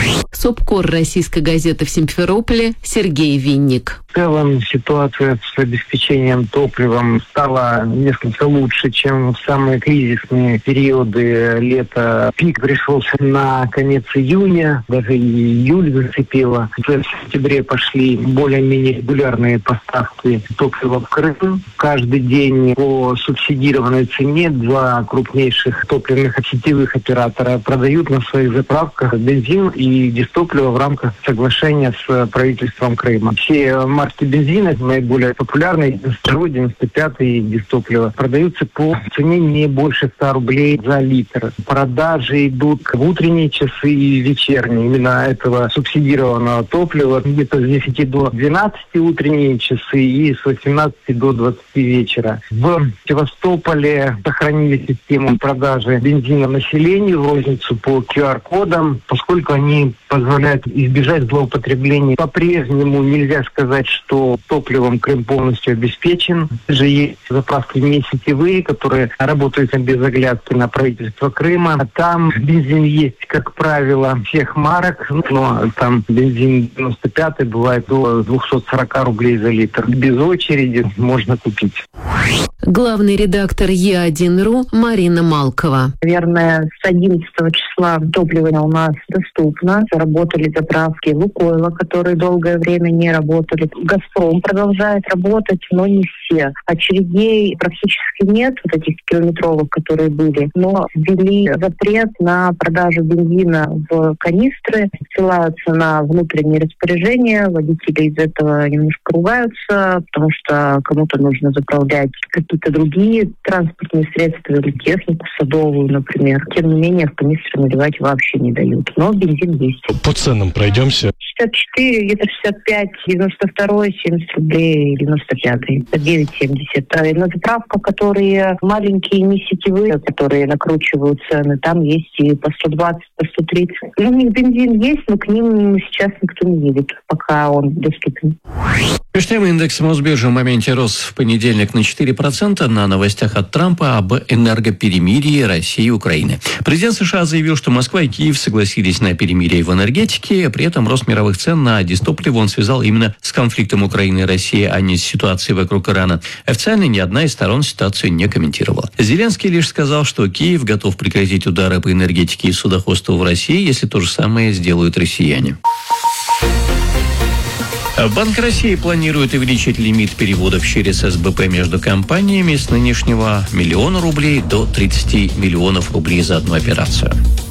Сопкор российской газеты в Симферополе Сергей Винник. В целом ситуация с обеспечением топливом стала несколько лучше, чем в самые кризисные периоды лета. Пик пришелся на конец июня, даже июль зацепило. В сентябре пошли более-менее регулярные поставки топлива в Крым. Каждый день по субсидированной цене два крупнейших топливных сетевых оператора продают на своих заправках бензин и дистопливо в рамках соглашения с правительством Крыма. Все марки бензина, наиболее популярные, девяносто второй, девяносто пятый дистопливо, продаются по цене не больше ста рублей за литр. Продажи идут в утренние часы и вечерние именно этого субсидированного топлива. Где-то с десяти до двенадцати утренние часы и с восемнадцати до двадцати вечера. В Севастополе сохранили систему продажи бензина населению в розницу по ку ар кодам, поскольку они позволяют избежать злоупотребления. По-прежнему нельзя сказать, что топливом Крым полностью обеспечен. Же есть заправки не сетевые, которые работают без оглядки на правительство Крыма. А там бензин есть, как правило, всех марок, но там бензин девяносто пятый бывает до двухсот сорока рублей за литр. Без очереди можно купить. Главный редактор е один точка ру Марина Малкова. Наверное, с одиннадцатого числа топливо у нас доступно. Заработали заправки Лукойла, которые долгое время не работали. Газпром продолжает работать, но не все. Очередей практически нет, вот этих километровых, которые были. Но ввели запрет на продажу бензина в канистры, ссылаются на внутренние распоряжения. Водители из этого немножко ругаются, потому что кому-то нужно заправлять какие-то другие транспортные средства или технику садовую, например. Тем не менее, в канистры наливать вообще не дают. Но бензин есть. По ценам пройдемся. шестьдесят четыре, где-то шестьдесят пять, девяносто второй, семьдесят рублей, девяносто пятый. девять девять семьдесят. На заправках, которые маленькие, не сетевые, которые накручивают цены, там есть и по сто двадцать, по сто тридцать. Ну, у них бензин есть, но к ним сейчас никто не едет, пока он доступен. Между индекс Мосбиржи в моменте рос в понедельник на четыре процента на новостях от Трампа об энергоперемирии России и Украины. Президент США заявил, что Москва и Киев согласились на перемирие в энергетике, при этом рост мировых цен на дистопливо он связал именно с конфликтом Украины и России, а не с ситуацией вокруг Ирана. Официально ни одна из сторон ситуацию не комментировала. Зеленский лишь сказал, что Киев готов прекратить удары по энергетике и судоходству в России, если то же самое сделают россияне. Банк России планирует увеличить лимит переводов через эс бэ пэ между компаниями с нынешнего миллиона рублей до тридцати миллионов рублей за одну операцию.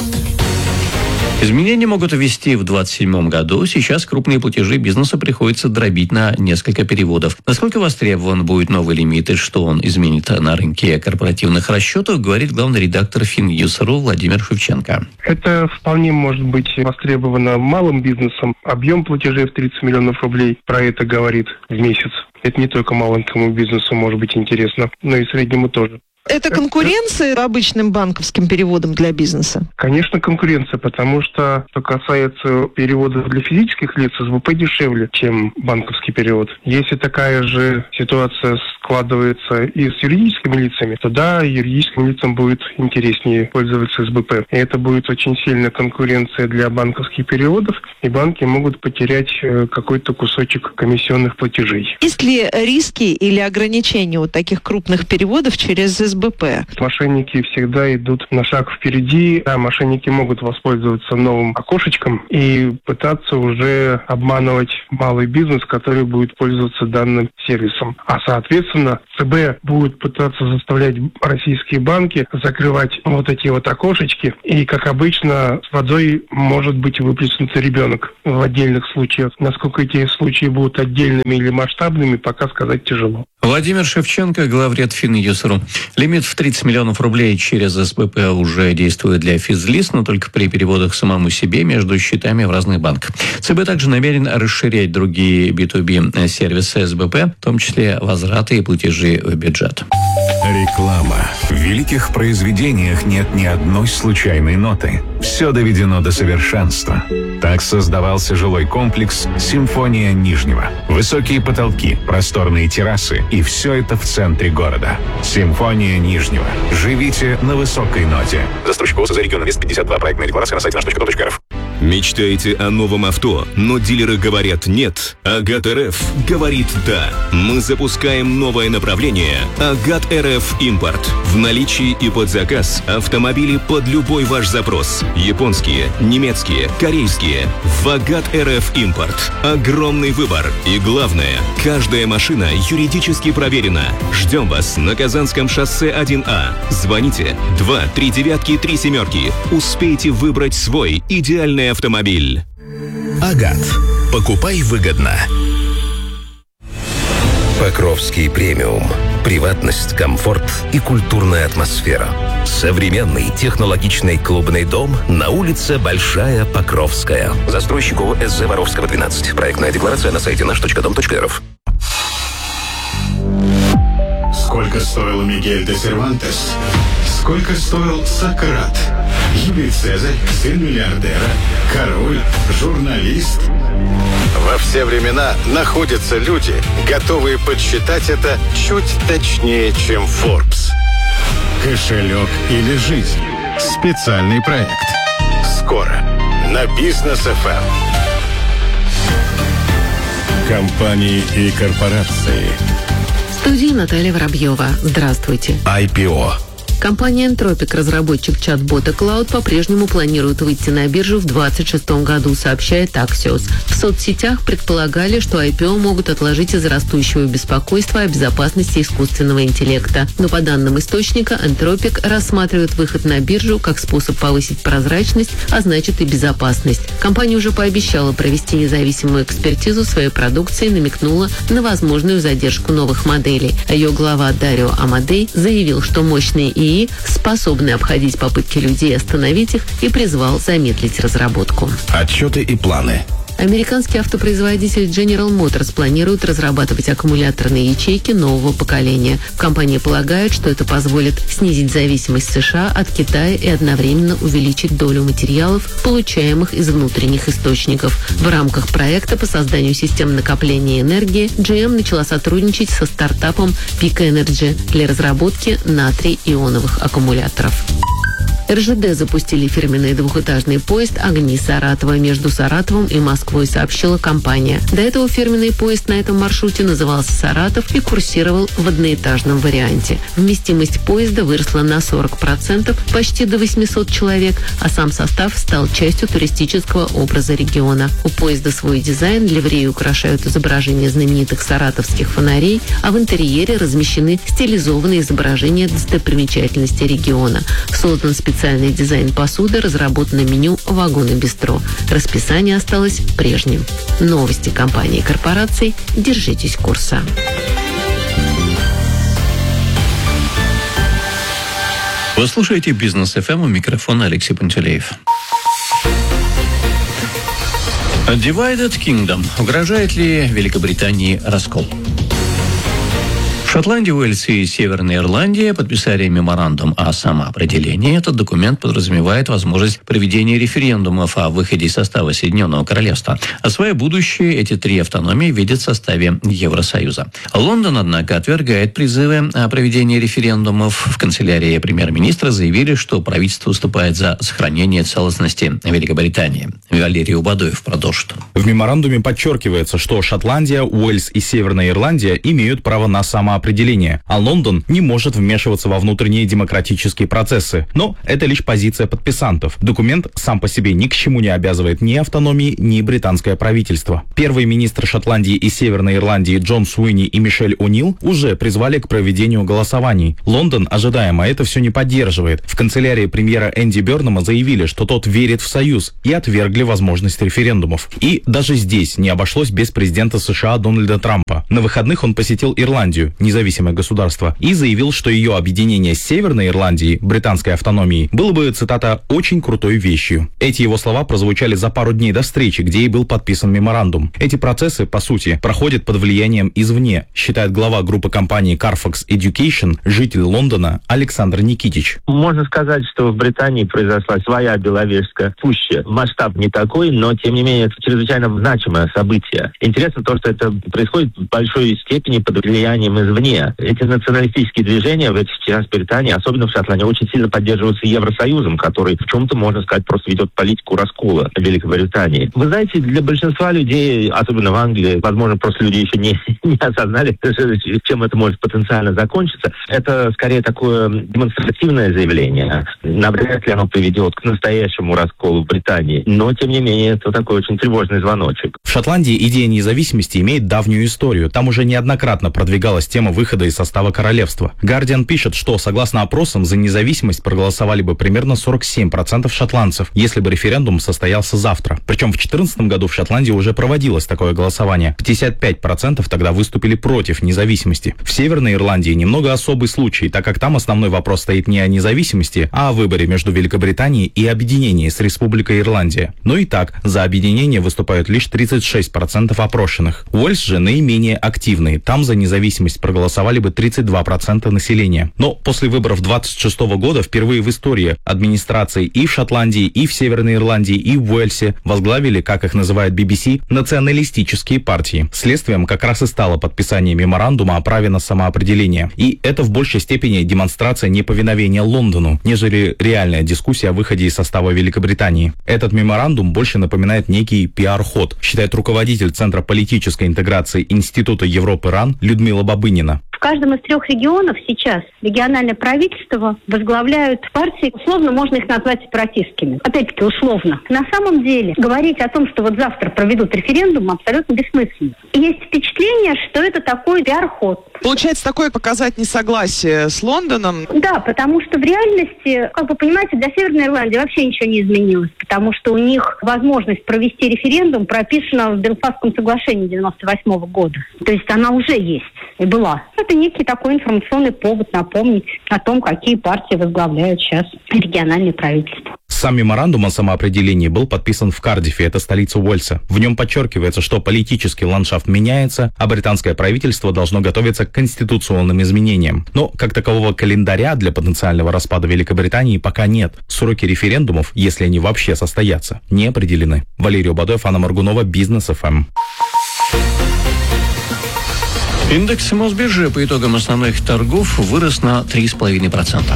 Изменения могут ввести в двадцать седьмом году. Сейчас крупные платежи бизнесу приходится дробить на несколько переводов. Насколько востребован будет новый лимит и что он изменит на рынке корпоративных расчетов, говорит главный редактор Финньюс.ру Владимир Шевченко. Это вполне может быть востребовано малым бизнесом. Объем платежей в тридцать миллионов рублей про это говорит в месяц. Это не только маленькому бизнесу может быть интересно, но и среднему тоже. Это конкуренция обычным банковским переводом для бизнеса? Конечно, конкуренция, потому что, что касается перевода для физических лиц, эс бэ пэ дешевле, чем банковский перевод. Если такая же ситуация складывается и с юридическими лицами, то да, юридическим лицам будет интереснее пользоваться эс бэ пэ. И это будет очень сильная конкуренция для банковских переводов, и банки могут потерять какой-то кусочек комиссионных платежей. Есть ли риски или ограничения у таких крупных переводов через эс бэ пэ? Мошенники всегда идут на шаг впереди, а мошенники могут воспользоваться новым окошечком и пытаться уже обманывать малый бизнес, который будет пользоваться данным сервисом. А соответственно, ЦБ будет пытаться заставлять российские банки закрывать вот эти вот окошечки, и, как обычно, с водой может быть выплеснут ребенок в отдельных случаях. Насколько эти случаи будут отдельными или масштабными, пока сказать тяжело. Владимир Шевченко, главред Финньюс.ру. Лимит в тридцать миллионов рублей через эс бэ пэ уже действует для физлиц, но только при переводах самому себе между счетами в разных банках. ЦБ также намерен расширять другие би ту би сервисы эс бэ пэ, в том числе возвраты и платежи в бюджет. Реклама. В великих произведениях нет ни одной случайной ноты. Все доведено до совершенства. Так создавался жилой комплекс «Симфония Нижнего». Высокие потолки, просторные террасы, и все это в центре города. «Симфония Нижнего». Живите на высокой ноте. Застройщик ООО «За регион Инвест пятьдесят два». Проектная декларация на сайте наш точка ком точка эр эф. Мечтаете о новом авто, но дилеры говорят нет? Агат эр эф говорит да. Мы запускаем новое направление Агат эр эф Импорт. В наличии и под заказ автомобили под любой ваш запрос. Японские, немецкие, корейские. В Агат эр эф Импорт. Огромный выбор. И главное, каждая машина юридически проверена. Ждем вас на Казанском шоссе один А. Звоните два три девятки три семерки. Успейте выбрать свой идеальный автомобиль. Агат. Покупай выгодно. Покровский премиум. Приватность, комфорт и культурная атмосфера. Современный технологичный клубный дом на улице Большая Покровская. Застройщик ООО эс зэ Воровского двенадцать. Проектная декларация на сайте наш точка ком точка эр эф. Сколько стоил Мигель де Сервантес? Сколько стоил Сократ? Юлий Цезарь, сын миллиардера, король, журналист. Во все времена находятся люди, готовые подсчитать это чуть точнее, чем Forbes. Кошелек или жизнь? Специальный проект. Скоро на Бизнес эф эм. Компании и корпорации. В студии Наталья Воробьева. Здравствуйте. ай пи о. Компания Entropic, разработчик чат-бота Cloud, по-прежнему планирует выйти на биржу в двадцать шестом году, сообщает Axios. В соцсетях предполагали, что ай пи о могут отложить из-за растущего беспокойства о безопасности искусственного интеллекта. Но по данным источника, Entropic рассматривает выход на биржу как способ повысить прозрачность, а значит и безопасность. Компания уже пообещала провести независимую экспертизу своей продукции и намекнула на возможную задержку новых моделей. А ее глава Дарио Амадей заявил, что мощные ИИ способны обходить попытки людей остановить их и призвал замедлить разработку. Отчеты и планы. Американский автопроизводитель General Motors планирует разрабатывать аккумуляторные ячейки нового поколения. В компании полагают, что это позволит снизить зависимость США от Китая и одновременно увеличить долю материалов, получаемых из внутренних источников. В рамках проекта по созданию систем накопления энергии джи эм начала сотрудничать со стартапом Peak Energy для разработки натрий-ионовых аккумуляторов. эр жэ дэ запустили фирменный двухэтажный поезд «Огни Саратова» между Саратовом и Москвой, сообщила компания. До этого фирменный поезд на этом маршруте назывался «Саратов» и курсировал в одноэтажном варианте. Вместимость поезда выросла на сорок процентов, почти до восемьсот человек, а сам состав стал частью туристического образа региона. У поезда свой дизайн, ливреи украшают изображения знаменитых саратовских фонарей, а в интерьере размещены стилизованные изображения достопримечательностей региона. Создан специальный Специальный дизайн посуды, разработано меню вагона-бистро. Расписание осталось прежним. Новости компании и корпораций. Держитесь курса. Вы слушаете «Бизнес эф эм», у микрофона Алексей Пантелеев. Divided Kingdom. Угрожает ли Великобритании раскол? Шотландия, Уэльс и Северная Ирландия подписали меморандум о самоопределении. Этот документ подразумевает возможность проведения референдумов о выходе из состава Соединенного Королевства. А свое будущее эти три автономии видят в составе Евросоюза. Лондон, однако, отвергает призывы о проведении референдумов. В канцелярии премьер-министра заявили, что правительство выступает за сохранение целостности Великобритании. Валерий Убадоев продолжит. В меморандуме подчеркивается, что Шотландия, Уэльс и Северная Ирландия имеют право на самоопределение, а Лондон не может вмешиваться во внутренние демократические процессы. Но это лишь позиция подписантов. Документ сам по себе ни к чему не обязывает ни автономии, ни британское правительство. Первый министр Шотландии и Северной Ирландии Джон Суини и Мишель О'Нил уже призвали к проведению голосований. Лондон, ожидаемо, это все не поддерживает. В канцелярии премьера Энди Бёрнама заявили, что тот верит в союз, и отвергли возможность референдумов. И даже здесь не обошлось без президента США Дональда Трампа. На выходных он посетил Ирландию, независимое государство, и заявил, что ее объединение с Северной Ирландией, британской автономией, было бы, цитата, «очень крутой вещью». Эти его слова прозвучали за пару дней до встречи, где и был подписан меморандум. Эти процессы, по сути, проходят под влиянием извне, считает глава группы компании Carfax Education, житель Лондона Александр Никитич. Можно сказать, что в Британии произошла своя Беловежская пуща. Масштаб не такой, но, тем не менее, это чрезвычайно значимое событие. Интересно то, что это происходит в большой степени под влиянием извне. Эти националистические движения в этих частях Британии, особенно в Шотландии, очень сильно поддерживаются Евросоюзом, который в чем-то, можно сказать, просто ведет политику раскола Великобритании. Вы знаете, для большинства людей, особенно в Англии, возможно, просто люди еще не, не осознали, чем это может потенциально закончиться. Это скорее такое демонстративное заявление. Навряд ли оно приведет к настоящему расколу Британии. Но, тем не менее, это такой очень тревожный звоночек. В Шотландии идея независимости имеет давнюю историю. Там уже неоднократно продвигалась тема выхода из состава королевства. Гардиан пишет, что, согласно опросам, за независимость проголосовали бы примерно сорок семь процентов шотландцев, если бы референдум состоялся завтра. Причем в две тысячи четырнадцатом году в Шотландии уже проводилось такое голосование. пятьдесят пять процентов тогда выступили против независимости. В Северной Ирландии немного особый случай, так как там основной вопрос стоит не о независимости, а о выборе между Великобританией и объединении с Республикой Ирландия. Но и так, за объединение выступают лишь тридцать шесть процентов опрошенных. Уэльс же наименее активный. Там за независимость проголосовали бы тридцать два процента населения. Но после выборов двадцать шестого года впервые в истории администрации и в Шотландии, и в Северной Ирландии, и в Уэльсе возглавили, как их называет би би си, националистические партии. Следствием как раз и стало подписание меморандума о праве на самоопределение. И это в большей степени демонстрация неповиновения Лондону, нежели реальная дискуссия о выходе из состава Великобритании. Этот меморандум больше напоминает некий пиар-ход, считает руководитель Центра политической интеграции Института Европы РАН Людмила Бабынина. В каждом из трех регионов сейчас региональное правительство возглавляют партии, условно можно их назвать сепаратистскими. Опять-таки условно. На самом деле говорить о том, что вот завтра проведут референдум, абсолютно бессмысленно. И есть впечатление, что это такой пиар-ход. Получается, такое показать несогласие с Лондоном? Да, потому что в реальности, как вы понимаете, для Северной Ирландии вообще ничего не изменилось, потому что у них возможность провести референдум прописана в Белфастском соглашении девяносто восьмого года. То есть она уже есть и была. Это некий такой информационный повод напомнить о том, какие партии возглавляют сейчас региональное правительство. С Сам меморандум о самоопределении был подписан в Кардифе, это столица Уэльса. В нем подчеркивается, что политический ландшафт меняется, а британское правительство должно готовиться к конституционным изменениям. Но как такового календаря для потенциального распада Великобритании пока нет. Сроки референдумов, если они вообще состоятся, не определены. Валерий Убадоев, Анна Маргунова, Бизнес эф эм. Индекс Мосбиржи по итогам основных торгов вырос на три целых пять десятых процента.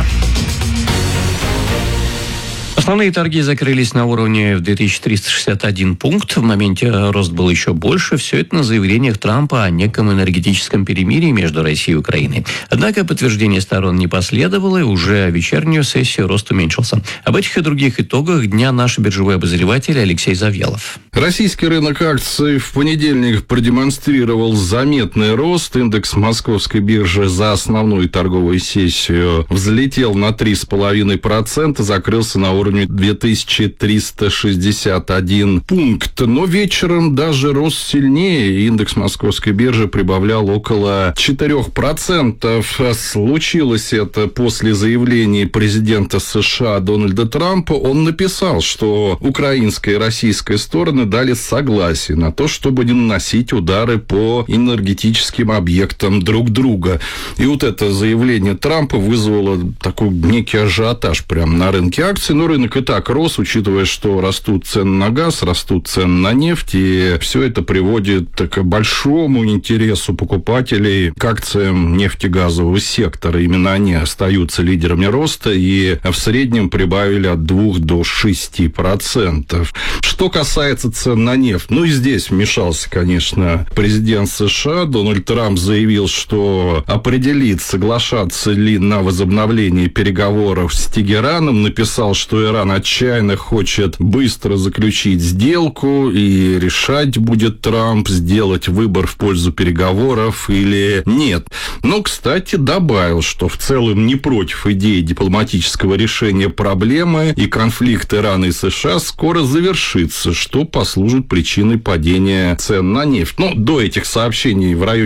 Основные торги закрылись на уровне в две тысячи триста шестьдесят один пункт. В моменте рост был еще больше. Все это на заявлениях Трампа о неком энергетическом перемирии между Россией и Украиной. Однако подтверждение сторон не последовало, и уже вечернюю сессию рост уменьшился. Об этих и других итогах дня наш биржевой обозреватель Алексей Завьялов. Российский рынок акций в понедельник продемонстрировал заметный рост. Индекс Московской биржи за основную торговую сессию взлетел на три целых пять десятых процента, закрылся на уровне две тысячи триста шестьдесят один пункт. Но вечером даже рос сильнее. Индекс Московской биржи прибавлял около четырех процентов. Случилось это после заявления президента США Дональда Трампа. Он написал, что украинская и российская стороны дали согласие на то, чтобы не наносить удары по энергетическим объектам друг друга. И вот это заявление Трампа вызвало такой некий ажиотаж прямо на рынке акций. Но рынок и так рос, учитывая, что растут цены на газ, растут цены на нефть, и все это приводит к большому интересу покупателей к акциям нефтегазового сектора. Именно они остаются лидерами роста и в среднем прибавили от двух до шести процентов. Что касается цен на нефть, ну и здесь вмешался, конечно, президент США. Дональд Трамп заявил, что определит, соглашаться ли на возобновление переговоров с Тегераном, написал, что Иран отчаянно хочет быстро заключить сделку, и решать будет Трамп, сделать выбор в пользу переговоров или нет. Но, кстати, добавил, что в целом не против идеи дипломатического решения проблемы, и конфликт Ирана и США скоро завершится, что послужит причиной падения цен на нефть. Но до этих сообщений в районе